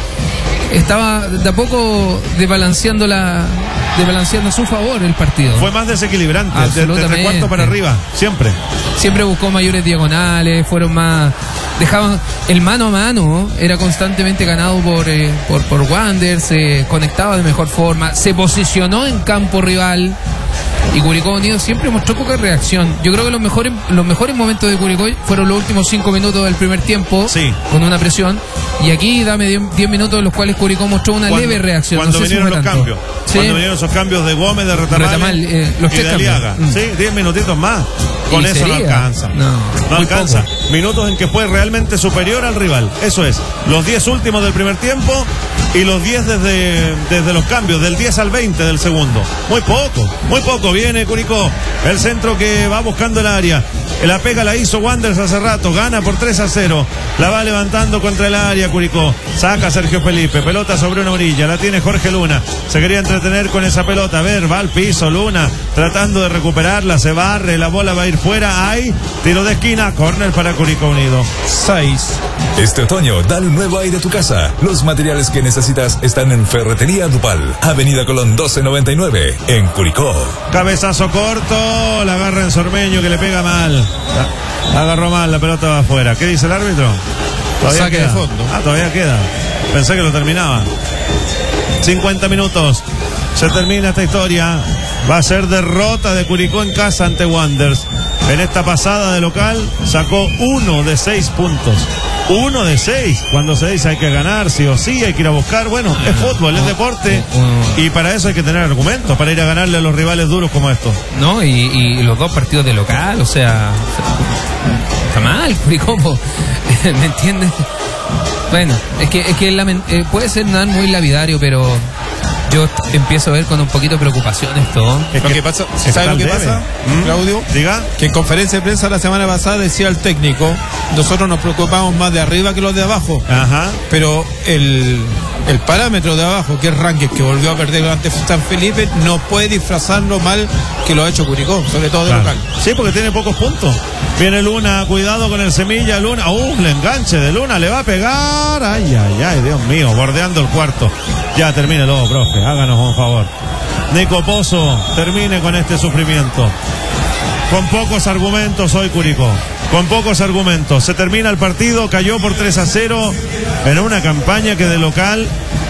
C: estaba de a poco desbalanceando la, desbalanceando a su favor el partido.
B: Fue más desequilibrante, de, de tres
C: Absolutamente.
B: cuartos para arriba, siempre.
C: Siempre buscó mayores diagonales, fueron más, dejaban el mano a mano, era constantemente ganado por eh, por, por Wander, se conectaba de mejor forma, se posicionó en campo rival. Y Curicó Unido siempre mostró poca reacción. Yo creo que los mejores los mejores momentos de Curicó fueron los últimos cinco minutos del primer tiempo,
B: Sí.
C: con una presión. Y aquí dame diez minutos en los cuales Curicó mostró una
B: Cuando-
C: leve reacción.
B: Cuando
C: no sé si
B: vinieron
C: fue
B: los
C: tanto.
B: cambios.
C: Sí.
B: Cuando vinieron esos cambios de Gómez, de Retamal,
C: Retamal, eh, los
B: y
C: tres
B: de
C: cambios.
B: Aliaga.
C: Mm.
B: Sí, diez minutitos más. Con
C: Y
B: eso no
C: sería.
B: alcanza.
C: No,
B: No
C: muy
B: alcanza.
C: poco.
B: Minutos en que fue realmente superior al rival. Eso es. Los diez últimos del primer tiempo y los diez desde, desde los cambios, del diez al veinte del segundo. Muy poco, muy poco. Viene Curicó. El centro que va buscando el área. La pega la hizo Wanderers hace rato. Gana por tres a cero. La va levantando contra el área Curicó. Saca Sergio Felipe. Pelota sobre una orilla. La tiene Jorge Luna. Se quería entretener con esa pelota. A ver, va al piso Luna. Tratando de recuperarla. Se barre. La bola va a ir fuera. Hay tiro de esquina. Córner para Curicó Unido.
D: Seis.
A: Este otoño, dale un nuevo aire a tu casa. Los materiales que necesitas están en Ferretería Dupal, Avenida Colón doce noventa y nueve, en Curicó.
B: Cabezazo corto. La agarra en Sormeño que le pega mal. La agarró mal. La pelota va afuera. ¿Qué dice el árbitro?
D: Saque de fondo.
B: Ah, todavía queda. Pensé que lo terminaba. cincuenta minutos. Se termina esta historia. Va a ser derrota de Curicó en casa ante Wanderers. En esta pasada de local sacó uno de seis puntos. Uno de seis. Cuando se dice hay que ganar, sí o sí, hay que ir a buscar. Bueno, es fútbol, es deporte. Y para eso hay que tener argumentos, para ir a ganarle a los rivales duros como estos.
C: No, y, y los dos partidos de local, o sea, está mal, Curicó, po. ¿Me entiendes? Bueno, es que, es que lamen- eh, puede ser nada muy lapidario, pero yo empiezo a ver con un poquito de preocupación esto.
B: Es
D: Lo
B: que-
D: que pasa,
B: es que
D: ¿sabe lo
B: tal
D: que
B: debe.
D: pasa,
B: ¿Mm?
D: Claudio?
B: Diga.
D: Que en conferencia de prensa la semana pasada decía el técnico, nosotros nos preocupamos más de arriba que los de abajo.
B: Ajá.
D: Pero el, el parámetro de abajo, que es Ranques, que volvió a perder ante San Felipe, no puede disfrazarlo mal que lo ha hecho Curicó, sobre todo de
B: Claro.
D: local.
B: Sí, porque tiene pocos puntos. Viene Luna, cuidado con el semilla, Luna. ¡Uh! El enganche de Luna le va a pegar. Ay, ay, ay, Dios mío, bordeando el cuarto. Ya, termínelo, profe, háganos un favor. Nico Pozo, termine con este sufrimiento. Con pocos argumentos hoy Curicó. Con pocos argumentos. Se termina el partido, cayó por tres a cero en una campaña que de local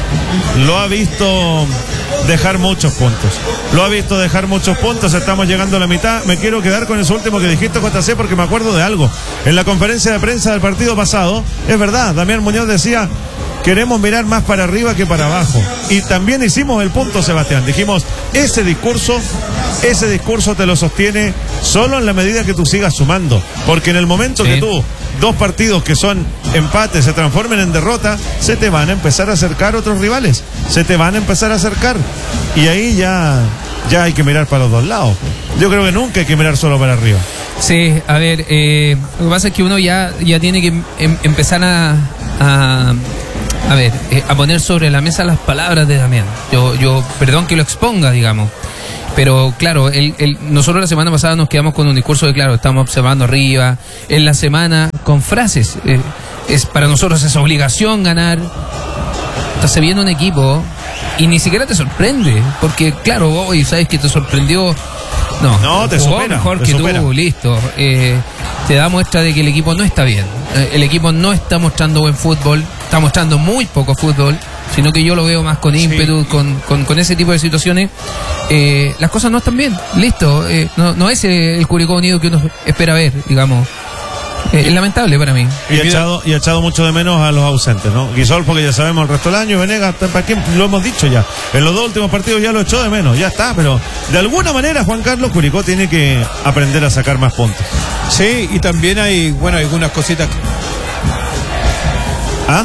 B: lo ha visto dejar muchos puntos. Lo ha visto dejar muchos puntos. Estamos llegando a la mitad. Me quiero quedar con eso último que dijiste, J C, porque me acuerdo de algo. En la conferencia de prensa del partido pasado, es verdad, Damián Muñoz decía: queremos mirar más para arriba que para abajo. Y también hicimos el punto, Sebastián. Dijimos, ese discurso, ese discurso te lo sostiene solo en la medida que tú sigas sumando, porque en el momento
C: Sí.
B: que tú, dos partidos que son empates se transformen en derrota, se te van a empezar a acercar otros rivales, se te van a empezar a acercar, y ahí ya, ya hay que mirar para los dos lados. Yo creo que nunca hay que mirar solo para arriba.
C: Sí, a ver, eh, lo que pasa es que uno ya, ya tiene que em- empezar a, a, a ver, eh, a poner sobre la mesa las palabras de Damián. Yo, yo, perdón que lo exponga, digamos. Pero claro, el, el, nosotros la semana pasada nos quedamos con un discurso de, claro, estamos observando arriba. En la semana con frases. Eh, es para nosotros es obligación ganar. Entonces viene un equipo y ni siquiera te sorprende. Porque claro, hoy sabes que te sorprendió. No,
B: No, te
C: jugó
B: supera,
C: mejor
B: te
C: que
B: supera.
C: tú, listo. Eh, te da muestra de que el equipo no está bien. Eh, el equipo no está mostrando buen fútbol, está mostrando muy poco fútbol, sino que yo lo veo más con ímpetu, con, con, con ese tipo de situaciones. Eh, las cosas no están bien, listo. Eh, no, no es eh, el Curicó Unido que uno espera ver, digamos. Eh, es lamentable para mí.
B: Y ha echado, y ha echado mucho de menos a los ausentes, ¿no? Guisol, porque ya sabemos el resto del año, Venegas, ¿para qué? Lo hemos dicho ya. En los dos últimos partidos ya lo echó de menos, ya está, pero de alguna manera, Juan Carlos, Curicó tiene que aprender a sacar más puntos.
D: Sí, y también hay, bueno, algunas cositas.
B: ¿Ah?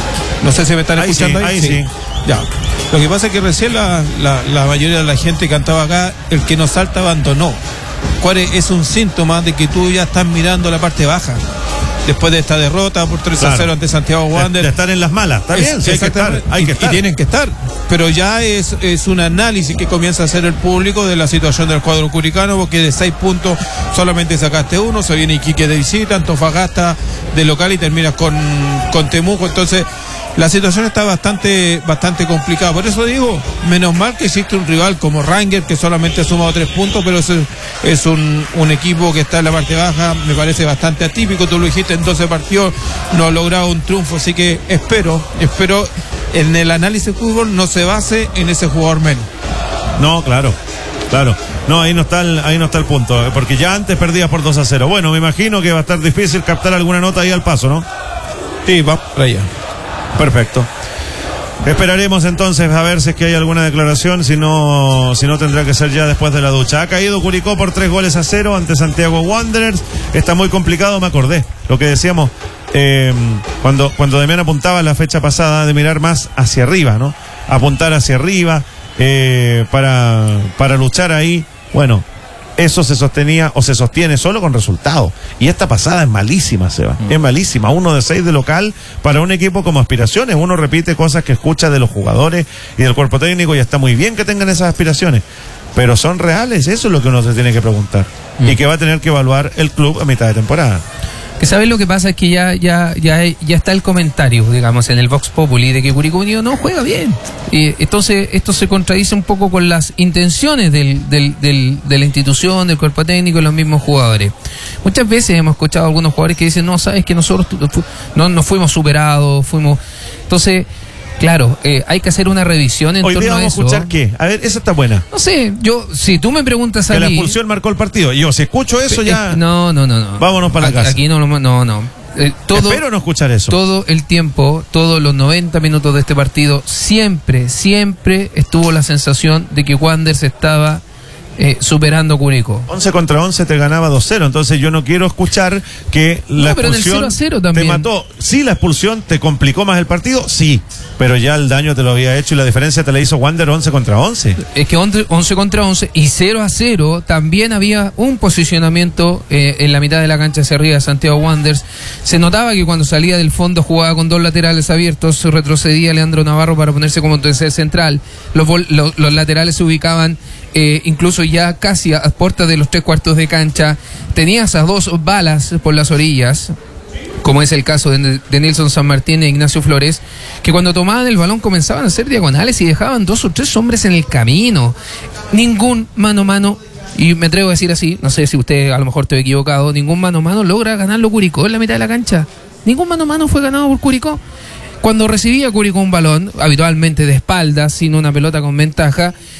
D: No sé si me están
B: Ahí
D: escuchando
B: sí,
D: ahí.
B: ahí sí.
D: Ya. Lo que pasa es que recién la, la, la mayoría de la gente cantaba acá, el que no salta abandonó. ¿Cuál es? Es un síntoma de que tú ya estás mirando la parte baja. Después de esta derrota por tres a cero
B: Claro.
D: ante Santiago
B: De,
D: Wander.
B: de estar en las malas, está
D: Es-
B: bien, sí, hay que estar,
D: exactamente.
B: hay que
D: Y-
B: estar.
D: Y tienen que estar. Pero ya es, es un análisis que comienza a hacer el público de la situación del cuadro curicano, porque de seis puntos solamente sacaste uno, se viene Iquique de visita, Antofagasta de local y terminas con, con Temuco. Entonces, la situación está bastante, bastante complicada. Por eso digo, menos mal que existe un rival como Ranger, que solamente ha sumado tres puntos, pero es, es un, un equipo que está en la parte baja, me parece bastante atípico. Tú lo dijiste, en doce partidos no ha logrado un triunfo, así que espero, espero en el análisis de fútbol no se base en ese jugador menos.
B: No, claro, claro. No, ahí no está el, ahí no está el punto, eh, porque ya antes perdías por dos a cero. Bueno, me imagino que va a estar difícil captar alguna nota ahí al paso, ¿no?
D: Sí, va para allá.
B: Perfecto. Esperaremos entonces a ver si es que hay alguna declaración, si no, si no tendrá que ser ya después de la ducha. Ha caído Curicó por tres goles a cero ante Santiago Wanderers. Está muy complicado, me acordé. Lo que decíamos eh, cuando, cuando Damián apuntaba la fecha pasada de mirar más hacia arriba, ¿no? Apuntar hacia arriba eh, para, para luchar ahí. Bueno, eso se sostenía o se sostiene solo con resultados. Y esta pasada es malísima, Seba. Mm. Es malísima. Uno de seis de local para un equipo como aspiraciones. Uno repite cosas que escucha de los jugadores y del cuerpo técnico, y está muy bien que tengan esas aspiraciones. Pero son reales, eso es lo que uno se tiene que preguntar. Mm. Y que va a tener que evaluar el club a mitad de temporada.
C: Que sabes lo que pasa es que ya ya ya ya está el comentario, digamos, en el Vox Populi de que Curicó Unido no juega bien. Y entonces esto se contradice un poco con las intenciones del, del, del, de la institución, del cuerpo técnico y los mismos jugadores. Muchas veces hemos escuchado a algunos jugadores que dicen, no, sabes que nosotros no nos fuimos superados, fuimos... Entonces, claro, eh, hay que hacer una revisión en
B: Hoy
C: torno
B: día
C: a
B: vamos
C: eso.
B: a escuchar qué. A ver, esa está buena.
C: No sé, yo, si tú me preguntas a
B: Que
C: mí...
B: la expulsión marcó el partido. Y yo, si escucho eso ya...
C: Eh, no, no, no, no.
B: Vámonos para la casa.
C: Aquí no, no, no. no. Eh, todo,
B: Espero no escuchar eso.
C: Todo el tiempo, todos los noventa minutos de este partido, siempre, siempre estuvo la sensación de que Wanderers estaba eh, superando a Curicó.
B: once contra once te ganaba dos cero, entonces yo no quiero escuchar que la
C: No, pero en el
B: expulsión
C: cero a cero también.
B: te mató. Sí, la expulsión te complicó más el partido, sí, pero ya el daño te lo había hecho y la diferencia te la hizo Wander once contra once.
C: Es que once contra once y cero a cero también había un posicionamiento eh, en la mitad de la cancha hacia arriba de Santiago Wanderers. Se notaba que cuando salía del fondo jugaba con dos laterales abiertos, retrocedía Leandro Navarro para ponerse como tercer central. Los, los, los laterales se ubicaban eh, incluso ya casi a puertas de los tres cuartos de cancha. Tenías a dos balas por las orillas, como es el caso de, de Nelson San Martín e Ignacio Flores, que cuando tomaban el balón comenzaban a hacer diagonales y dejaban dos o tres hombres en el camino. Ningún mano a mano, y me atrevo a decir así, no sé si usted a lo mejor estoy equivocado, ningún mano a mano logra ganarlo Curicó en la mitad de la cancha. Ningún mano a mano fue ganado por Curicó. Cuando recibía Curicó un balón, habitualmente de espaldas, sin una pelota con ventaja,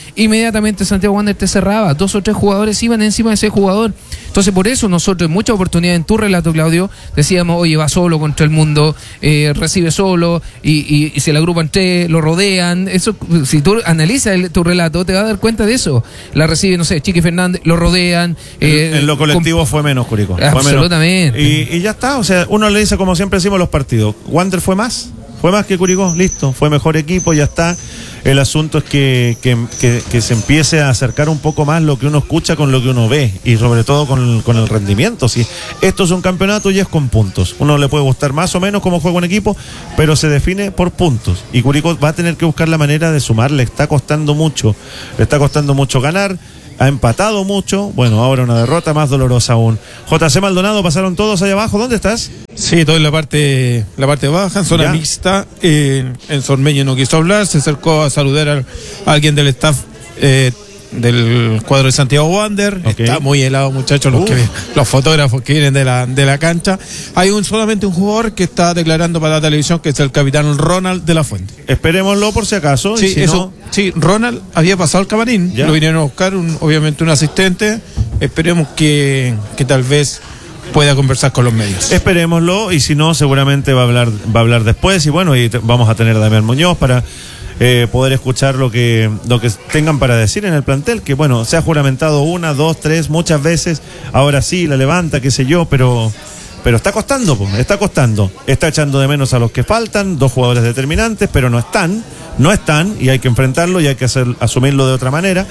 C: inmediatamente Santiago Wander te cerraba, dos o tres jugadores iban encima de ese jugador. Entonces por eso nosotros en muchas oportunidades en tu relato, Claudio, decíamos, oye, va solo contra el mundo, eh, recibe solo y, y, y se le agrupan tres, lo rodean. Eso, si tú analizas el, tu relato, te vas a dar cuenta de eso. La recibe, no sé, Chiqui Fernández, lo rodean. Eh,
B: en, en lo colectivo fue menos, Curicó.
C: Absolutamente.
B: Fue menos. Y, y ya está, o sea, uno le dice como siempre decimos los partidos, Wander fue más. Fue más que Curicó, listo, fue mejor equipo, ya está. El asunto es que, que, que, que se empiece a acercar un poco más lo que uno escucha con lo que uno ve y sobre todo con, con el rendimiento. Si esto es un campeonato y es con puntos, uno le puede gustar más o menos cómo juega un equipo, pero se define por puntos y Curicó va a tener que buscar la manera de sumar. Le está costando mucho, le está costando mucho ganar. Ha empatado mucho, bueno, ahora una derrota más dolorosa aún. J C Maldonado, pasaron todos allá abajo, ¿dónde estás?
D: Sí, estoy en la parte, la parte baja, en zona
B: Ya.
D: mixta. Eh, en Sormeño no quiso hablar, se acercó a saludar a, a alguien del staff eh, del cuadro de Santiago Wander.
B: Ok.
D: Está muy helado, muchachos, los,
B: Uh.
D: que, los fotógrafos que vienen de la, de la cancha. Hay un solamente un jugador que está declarando para la televisión, que es el capitán Ronald de la Fuente.
B: Esperémoslo por si acaso.
D: Sí,
B: y si
D: eso,
B: no,
D: sí, Ronald había pasado al camarín,
B: Ya.
D: lo vinieron a buscar, un, obviamente un asistente. Esperemos que, que tal vez pueda conversar con los medios.
B: esperémoslo y si no, seguramente va a hablar, va a hablar después. Y bueno, y te- vamos a tener a Damián Muñoz para eh, poder escuchar lo que, lo que tengan para decir en el plantel, que bueno, se ha juramentado una, dos, tres, muchas veces. Ahora sí, la levanta, qué sé yo, pero. Pero está costando, po, está costando. Está echando de menos a los que faltan, dos jugadores determinantes, pero no están, no están, y hay que enfrentarlo y hay que hacer, asumirlo de otra manera.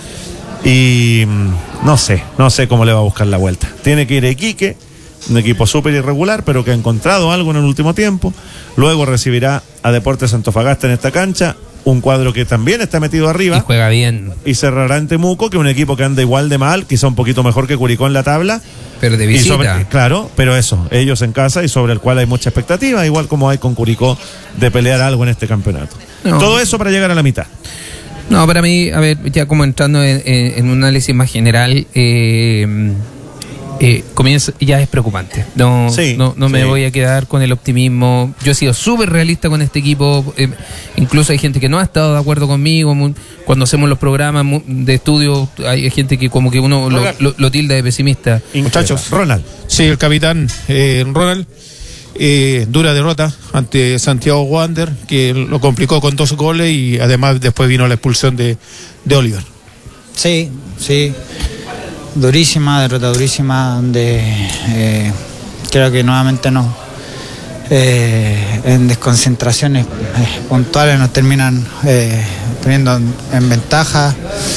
B: Y mm, no sé, no sé cómo le va a buscar la vuelta. Tiene que ir a Iquique, un equipo súper irregular, pero que ha encontrado algo en el último tiempo. Luego recibirá a Deportes Antofagasta en esta cancha, un cuadro que también está metido
C: Y
B: arriba.
C: juega bien,
B: Y cerrará en Temuco, que es un equipo que anda igual de mal, quizá un poquito mejor que Curicó en la tabla.
C: pero de
B: Y
C: visita.
B: sobre- claro, pero eso, ellos en casa y sobre el cual hay mucha expectativa, igual como hay con Curicó de pelear algo en este campeonato.
C: No.
B: Todo eso para llegar a la mitad.
C: No, para mí, a ver, ya como entrando en, en- en un análisis más general, eh, eh, comienza, ya es preocupante. No,
B: Sí,
C: no, no me
B: sí.
C: voy a quedar con el optimismo. Yo he sido súper realista con este equipo. eh, incluso hay gente que no ha estado de acuerdo conmigo. Mu- Cuando hacemos los programas mu- de estudio, hay gente que como que uno lo, lo- lo tilda de pesimista.
D: Muchachos.
B: Ronald.
D: Sí, el capitán eh, Ronald, eh, dura derrota ante Santiago Wander, que lo complicó con dos goles y además después vino la expulsión de, de Oliver.
F: Sí, sí, durísima, derrota durísima, donde eh, creo que nuevamente no, eh, en desconcentraciones eh, puntuales nos terminan eh, poniendo en, en ventaja.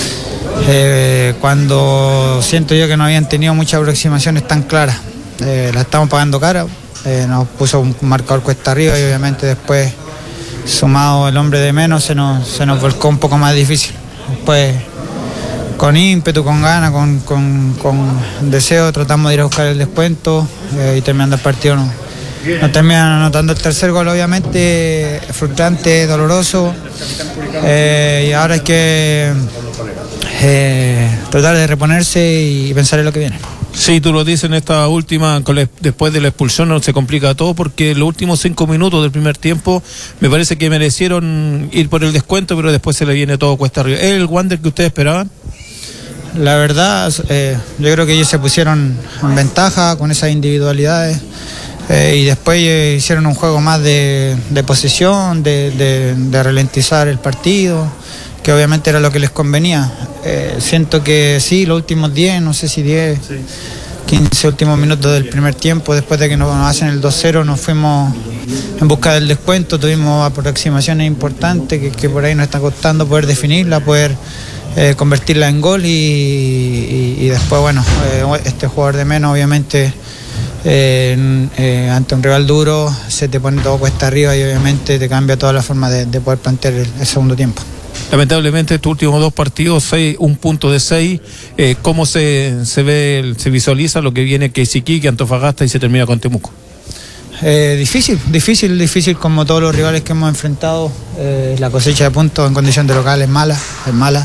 F: Eh, cuando siento yo que no habían tenido muchas aproximaciones tan claras, eh, la estamos pagando cara, eh, nos puso un marcador cuesta arriba y obviamente después, sumado el hombre de menos, se nos, se nos volcó un poco más difícil. Después, con ímpetu, con ganas, con, con, con deseo, tratamos de ir a buscar el descuento eh, y terminando el partido no, no terminan anotando el tercer gol, obviamente frustrante, doloroso, eh, y ahora hay que eh, tratar de reponerse y pensar en lo que viene.
D: Sí, tú lo dices en esta última, con la- después de la expulsión no se complica todo porque los últimos cinco minutos del primer tiempo me parece que merecieron ir por el descuento, pero después se le viene todo cuesta arriba. ¿Es el Wander que ustedes esperaban?
F: La verdad, eh, yo creo que ellos se pusieron en ventaja con esas individualidades eh, y después eh, hicieron un juego más de, de posesión, de, de- de ralentizar el partido, que obviamente era lo que les convenía. Eh, siento que sí, los últimos diez, no sé si diez, quince últimos minutos del primer tiempo, después de que nos hacen el dos cero, nos fuimos en busca del descuento, tuvimos aproximaciones importantes que, que por ahí nos está costando poder definirla, poder eh, convertirla en gol y, y- y después, bueno, eh, este jugador de menos, obviamente, eh, en- eh, ante un rival duro, se te pone todo cuesta arriba y obviamente te cambia toda la forma de, de poder plantear el, el segundo tiempo.
D: Lamentablemente estos últimos dos partidos, seis, un punto de seis, eh, ¿cómo se, se ve, el- se visualiza lo que viene que es Iquique, Antofagasta y se termina con Temuco?
F: Eh, difícil, difícil, difícil como todos los rivales que hemos enfrentado. Eh, la cosecha de puntos en condición de local es mala, es mala.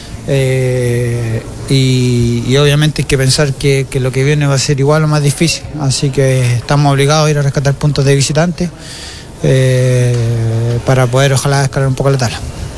F: Eh, y, y obviamente hay que pensar que, que lo que viene va a ser igual o más difícil. Así que estamos obligados a ir a rescatar puntos de visitante eh, para poder ojalá escalar un poco la tabla.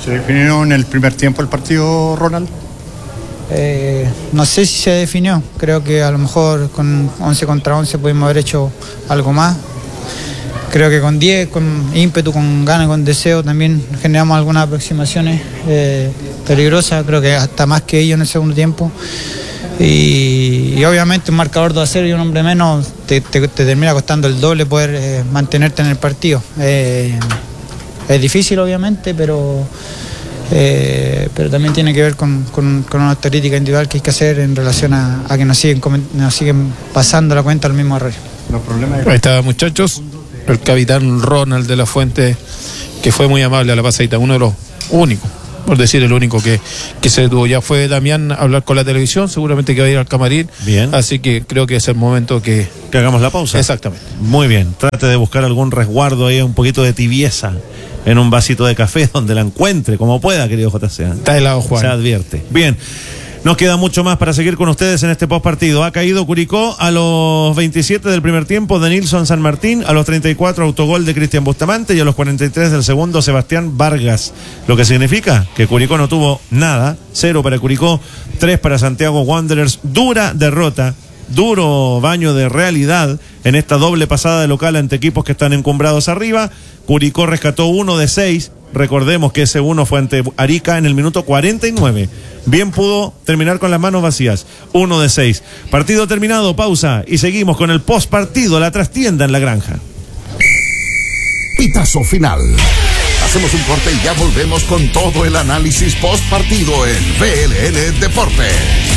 G: ¿Se definió en el primer tiempo el partido, Ronald?
F: Eh, no sé si se definió, creo que a lo mejor con once contra once pudimos haber hecho algo más. Creo que con diez, con ímpetu, con ganas, con deseo también generamos algunas aproximaciones eh, peligrosas, creo que hasta más que ellos en el segundo tiempo. Y, y obviamente un marcador dos a cero y un hombre menos te, te, te termina costando el doble poder eh, mantenerte en el partido. Eh, es difícil obviamente, pero, eh, pero también tiene que ver con, con, con una autocrítica individual que hay que hacer en relación a, a que nos siguen, nos siguen pasando la cuenta los mismos errores.
G: Los problemas de...
D: Ahí está, muchachos, el capitán Ronald de la Fuente, que fue muy amable a la pasadita, uno de los únicos, por decir el único que, que se detuvo. Ya fue Damián a hablar con la televisión, seguramente que va a ir al camarín.
B: Bien.
D: Así que creo que es el momento que...
B: Que hagamos la pausa.
D: Exactamente.
B: Muy bien, trate de buscar algún resguardo ahí, un poquito de tibieza en un vasito de café donde la encuentre, como pueda, querido J C.
D: Está helado, Juan.
B: Se advierte. Bien. Nos queda mucho más para seguir con ustedes en este post partido. Ha caído Curicó a los veintisiete del primer tiempo de Nilson San Martín, a los treinta y cuatro autogol de Cristian Bustamante y a los cuarenta y tres del segundo Sebastián Vargas. Lo que significa que Curicó no tuvo nada, cero para Curicó, tres para Santiago Wanderers. Dura derrota, duro baño de realidad en esta doble pasada de local ante equipos que están encumbrados arriba. Curicó rescató uno de seis. Recordemos que ese uno fue ante Arica en el minuto cuarenta y nueve. Bien pudo terminar con las manos vacías. Uno de seis. Partido terminado, pausa. Y seguimos con el post partido, la trastienda en la granja.
H: Pitazo final. Hacemos un corte y ya volvemos con todo el análisis post partido en V L N Deporte.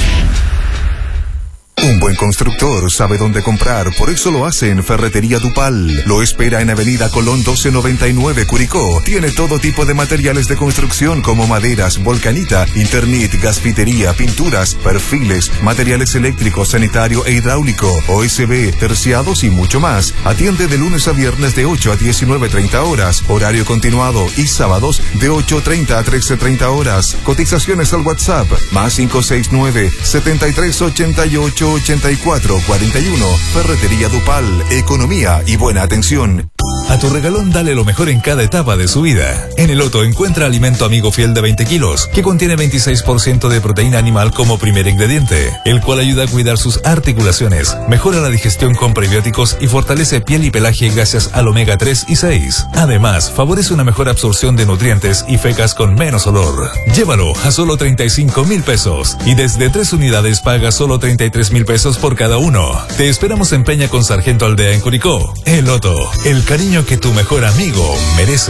H: Un buen constructor sabe dónde comprar, por eso lo hace en Ferretería Dupal. Lo espera en Avenida Colón doce noventa y nueve, Curicó. Tiene todo tipo de materiales de construcción como maderas, volcanita, Internet, gasfitería, pinturas, perfiles, materiales eléctricos, sanitario e hidráulico, O S B, terciados y mucho más. Atiende de lunes a viernes de ocho a diecinueve treinta horas, horario continuado, y sábados de ocho treinta a trece treinta horas. Cotizaciones al WhatsApp, más cinco seis nueve, setenta y tres ochenta y ocho ochenta y cuatro cuarenta y uno. Ferretería Dupal, economía y buena atención.
A: A tu regalón dale lo mejor en cada etapa de su vida. En el Otto encuentra alimento amigo fiel de veinte kilos, que contiene veintiséis por ciento de proteína animal como primer ingrediente, el cual ayuda a cuidar sus articulaciones, mejora la digestión con prebióticos y fortalece piel y pelaje gracias al omega tres y seis. Además, favorece una mejor absorción de nutrientes y fecas con menos olor. Llévalo a solo treinta y cinco mil pesos y desde tres unidades paga solo treinta y tres mil pesos por cada uno. Te esperamos en Peña con Sargento Aldea en Curicó. El Otto, el cariño que tu mejor amigo merece.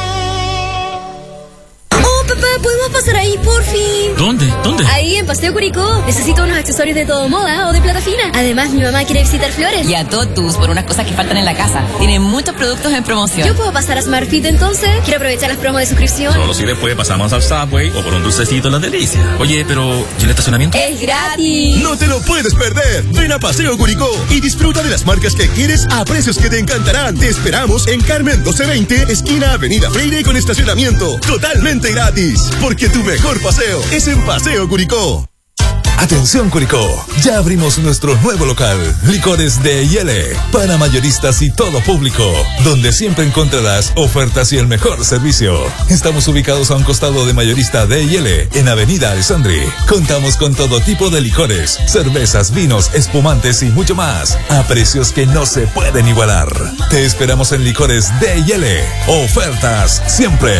I: Papá, ¿podemos pasar ahí, por fin?
J: ¿Dónde? ¿Dónde?
I: Ahí, en Paseo Curicó. Necesito unos accesorios de todo moda o de plata fina. Además, mi mamá quiere visitar Flores.
J: Y a Totus por unas cosas que faltan en la casa. Tienen muchos productos en promoción.
I: ¿Yo puedo pasar a Smartfit entonces? Quiero aprovechar las promos de suscripción.
J: Solo si después pasamos al Subway o por un dulcecito en la delicia. Oye, pero ¿y el estacionamiento?
I: ¡Es gratis!
K: ¡No te lo puedes perder! Ven a Paseo Curicó y disfruta de las marcas que quieres a precios que te encantarán. Te esperamos en Carmen doce veinte, esquina Avenida Freire, con estacionamiento totalmente gratis. Porque tu mejor paseo es en Paseo Curicó.
A: Atención Curicó, ya abrimos nuestro nuevo local, Licores de Yele, para mayoristas y todo público, donde siempre encontrarás ofertas y el mejor servicio. Estamos ubicados a un costado de Mayorista de Yele, en Avenida Alessandri. Contamos con todo tipo de licores, cervezas, vinos, espumantes y mucho más, a precios que no se pueden igualar. Te esperamos en Licores de Yele, ofertas siempre.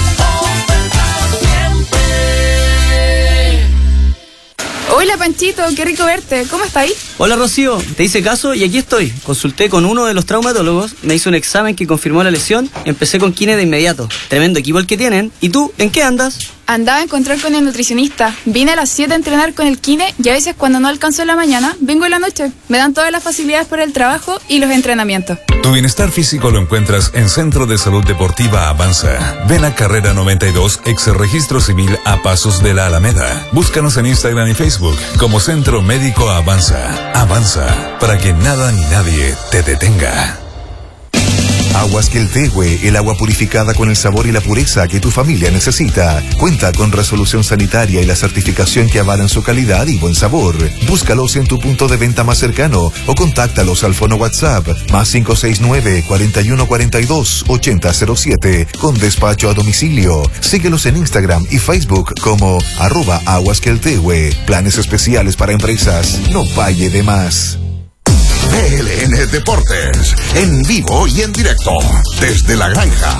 L: Hola Panchito, qué rico verte, ¿cómo estáis?
M: Hola Rocío, te hice caso y aquí estoy. Consulté con uno de los traumatólogos, me hizo un examen que confirmó la lesión, empecé con kine de inmediato. Tremendo equipo el que tienen. ¿Y tú, en qué andas?
L: Andaba a encontrar con el nutricionista. Vine a las siete a entrenar con el kine y a veces cuando no alcanzo en la mañana, vengo en la noche. Me dan todas las facilidades para el trabajo y los entrenamientos.
A: Tu bienestar físico lo encuentras en Centro de Salud Deportiva Avanza. Ven a Carrera noventa y dos, ex registro civil a pasos de la Alameda. Búscanos en Instagram y Facebook como Centro Médico Avanza. Avanza, para que nada ni nadie te detenga.
H: Agua Aguas Queltehue, el agua purificada con el sabor y la pureza que tu familia necesita. Cuenta con resolución sanitaria y la certificación que avalan su calidad y buen sabor. Búscalos en tu punto de venta más cercano o contáctalos al fono WhatsApp más cinco seis nueve, cuarenta y uno cuarenta y dos, ochenta cero siete con despacho a domicilio. Síguelos en Instagram y Facebook como arroba Aguas Queltehue. Planes especiales para empresas. No falle de más.
N: B L N Deportes, en vivo y en directo, desde la granja.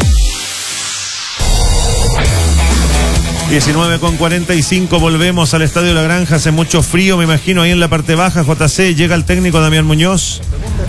B: diecinueve con cuarenta y cinco, volvemos al Estadio La Granja, hace mucho frío, me imagino, ahí en la parte baja. J C, llega el técnico Damián Muñoz.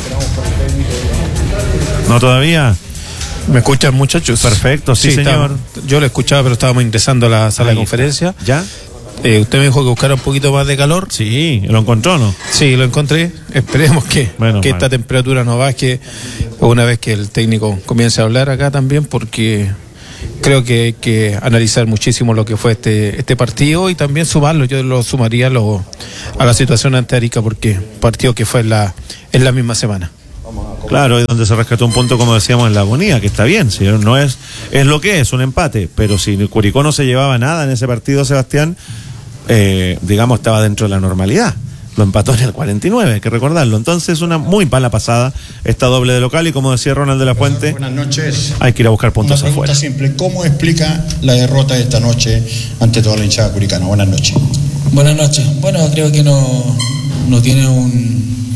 B: ¿No todavía?
D: ¿Me escuchan, muchachos?
B: Perfecto, sí, sí señor.
D: Estaba, yo lo escuchaba, pero estábamos ingresando a la sala ahí de conferencia.
B: ¿Ya?
D: Eh, usted me dijo que buscara un poquito más de calor.
B: Sí, lo encontró, ¿no?
D: Sí, lo encontré. Esperemos que,
B: bueno,
D: que
B: bueno.
D: esta temperatura no baje una vez que el técnico comience a hablar acá también, porque creo que hay que analizar muchísimo lo que fue este este partido y también sumarlo. Yo lo sumaría lo, a la situación ante Arica, porque partido que fue en la, en la misma semana.
B: Claro, es donde se rescató un punto, como decíamos, en la agonía, que está bien, si no es, es lo que es, un empate, pero si Curicó no se llevaba nada en ese partido, Sebastián, eh, digamos, estaba dentro de la normalidad. Lo empató en el cuarenta y nueve, hay que recordarlo. Entonces, una muy mala pasada esta doble de local, y como decía Ronald de la Fuente,
G: buenas noches.
B: Hay que ir a buscar puntos
G: Una pregunta
B: afuera.
G: simple, ¿cómo explica la derrota de esta noche ante toda la hinchada curicana? Buenas noches.
O: Buenas noches. Bueno, creo que no, no tiene un,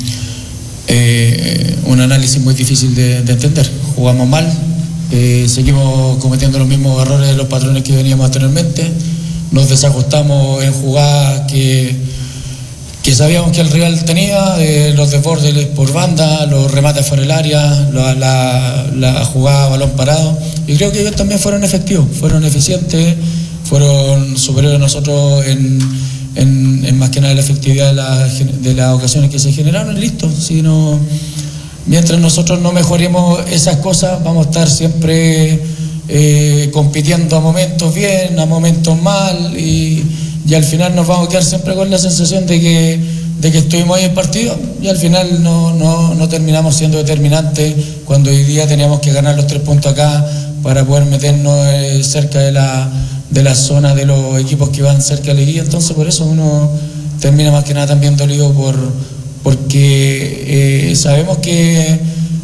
O: eh, un análisis muy difícil de, de entender. Jugamos mal, eh, seguimos cometiendo los mismos errores de los patrones que veníamos anteriormente, nos desajustamos en jugadas que, que sabíamos que el rival tenía, eh, los desbordes por banda, los remates fuera del área, la, la, la jugada a balón parado, y creo que ellos también fueron efectivos, fueron eficientes, fueron superiores a nosotros en, en, en más que nada la efectividad de, la, de las ocasiones que se generaron, y listo. Si no, mientras nosotros no mejoremos esas cosas, vamos a estar siempre eh, compitiendo a momentos bien, a momentos mal, y, y al final nos vamos a quedar siempre con la sensación de que, de que estuvimos ahí en partido, y al final no, no, no terminamos siendo determinantes cuando hoy día teníamos que ganar los tres puntos acá para poder meternos eh, cerca de la de la zona de los equipos que van cerca de la liguilla. Entonces por eso uno termina más que nada también dolido por porque eh, sabemos que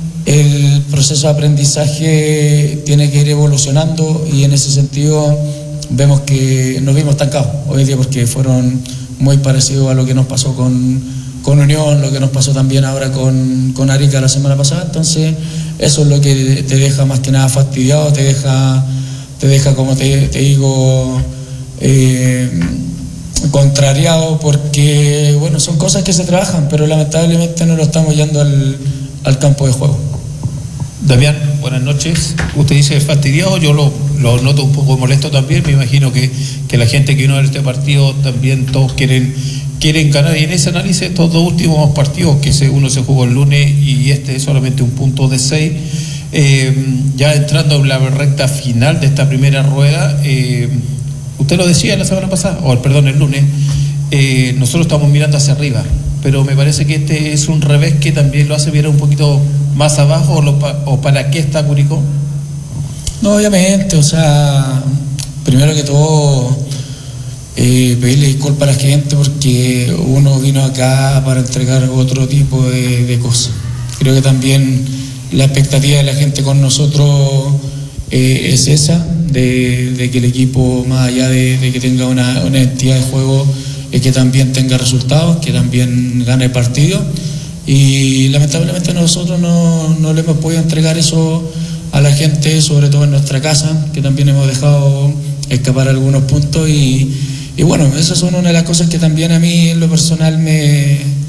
O: el proceso de aprendizaje tiene que ir evolucionando, y en ese sentido vemos que nos vimos estancados hoy día, porque fueron muy parecidos a lo que nos pasó con, con Unión, lo que nos pasó también ahora con, con Arica la semana pasada. Entonces eso es lo que te deja más que nada fastidiado, te deja te deja, como te, te digo, eh, contrariado, porque, bueno, son cosas que se trabajan, pero lamentablemente no lo estamos yendo al, al campo de juego.
D: Damián, buenas noches. Usted dice fastidiado, yo lo, lo noto un poco molesto también. Me imagino que, que la gente que vino a ver este partido también todos quieren, quieren ganar. Y en ese análisis, estos dos últimos partidos, que se, uno se jugó el lunes y este es solamente un punto de seis, Eh, ya entrando en la recta final de esta primera rueda, eh, usted lo decía la semana pasada, o perdón, el lunes, eh, nosotros estamos mirando hacia arriba, pero me parece que este es un revés que también lo hace mirar un poquito más abajo, o, lo, o para qué está Curicó.
O: No, obviamente, o sea, primero que todo, eh, pedirle disculpas a la gente, porque uno vino acá para entregar otro tipo de, de cosas. Creo que también la expectativa de la gente con nosotros eh, es esa, de, de que el equipo, más allá de, de que tenga una, una entidad de juego, es que también tenga resultados, que también gane el partido, y lamentablemente nosotros no, no le hemos podido entregar eso a la gente, sobre todo en nuestra casa, que también hemos dejado escapar algunos puntos, y, y bueno, esas son una de las cosas que también a mí en lo personal me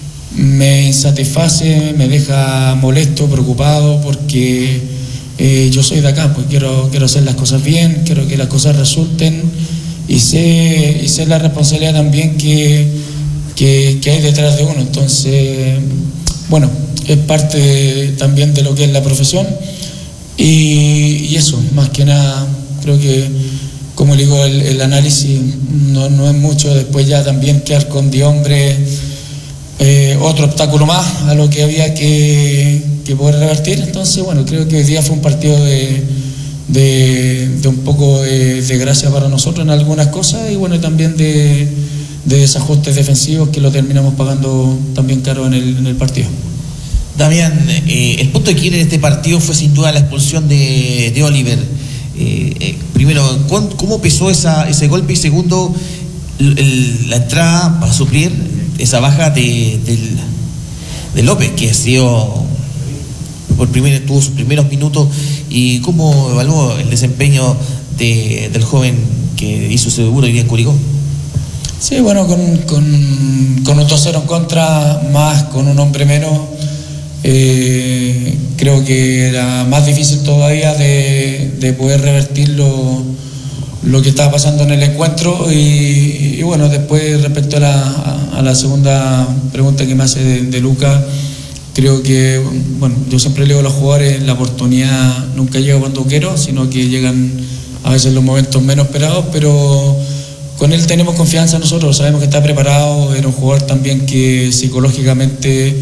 O: me insatisface, me deja molesto, preocupado, porque eh, yo soy de acá, pues quiero, quiero hacer las cosas bien, quiero que las cosas resulten, y sé, y sé la responsabilidad también que, que, que hay detrás de uno. Entonces, bueno, es parte de, también de lo que es la profesión, y, y eso, más que nada, creo que, como le digo, el, el análisis no, no es mucho, después ya también quedar con diez hombres. Eh, otro obstáculo más a lo que había que, que poder revertir. Entonces, bueno, creo que hoy día fue un partido de, de, de un poco de, de gracia para nosotros en algunas cosas y bueno, también de, de desajustes defensivos que lo terminamos pagando también caro en el, en el partido.
P: Damián, eh, el punto de quiebre de este partido fue sin duda la expulsión de, de Oliver. Eh, eh, primero, ¿cómo pesó esa, ese golpe? Y segundo, el, la entrada para suplir esa baja de, de, de López, que ha sido por primer, tuvo sus primeros minutos. ¿Y cómo evaluó el desempeño de, del joven que hizo su debut hoy día en Curicó?
O: Sí, bueno, con, con, con un dos cero en contra, más con un hombre menos, eh, creo que era más difícil todavía de, de poder revertir lo, lo que estaba pasando en el encuentro. Y, y bueno, después respecto a la, a, a la segunda pregunta que me hace de, de Luca, creo que, bueno, yo siempre le digo a los jugadores, la oportunidad nunca llega cuando quiero, sino que llegan a veces los momentos menos esperados, pero con él tenemos confianza nosotros, sabemos que está preparado, era un jugador también que psicológicamente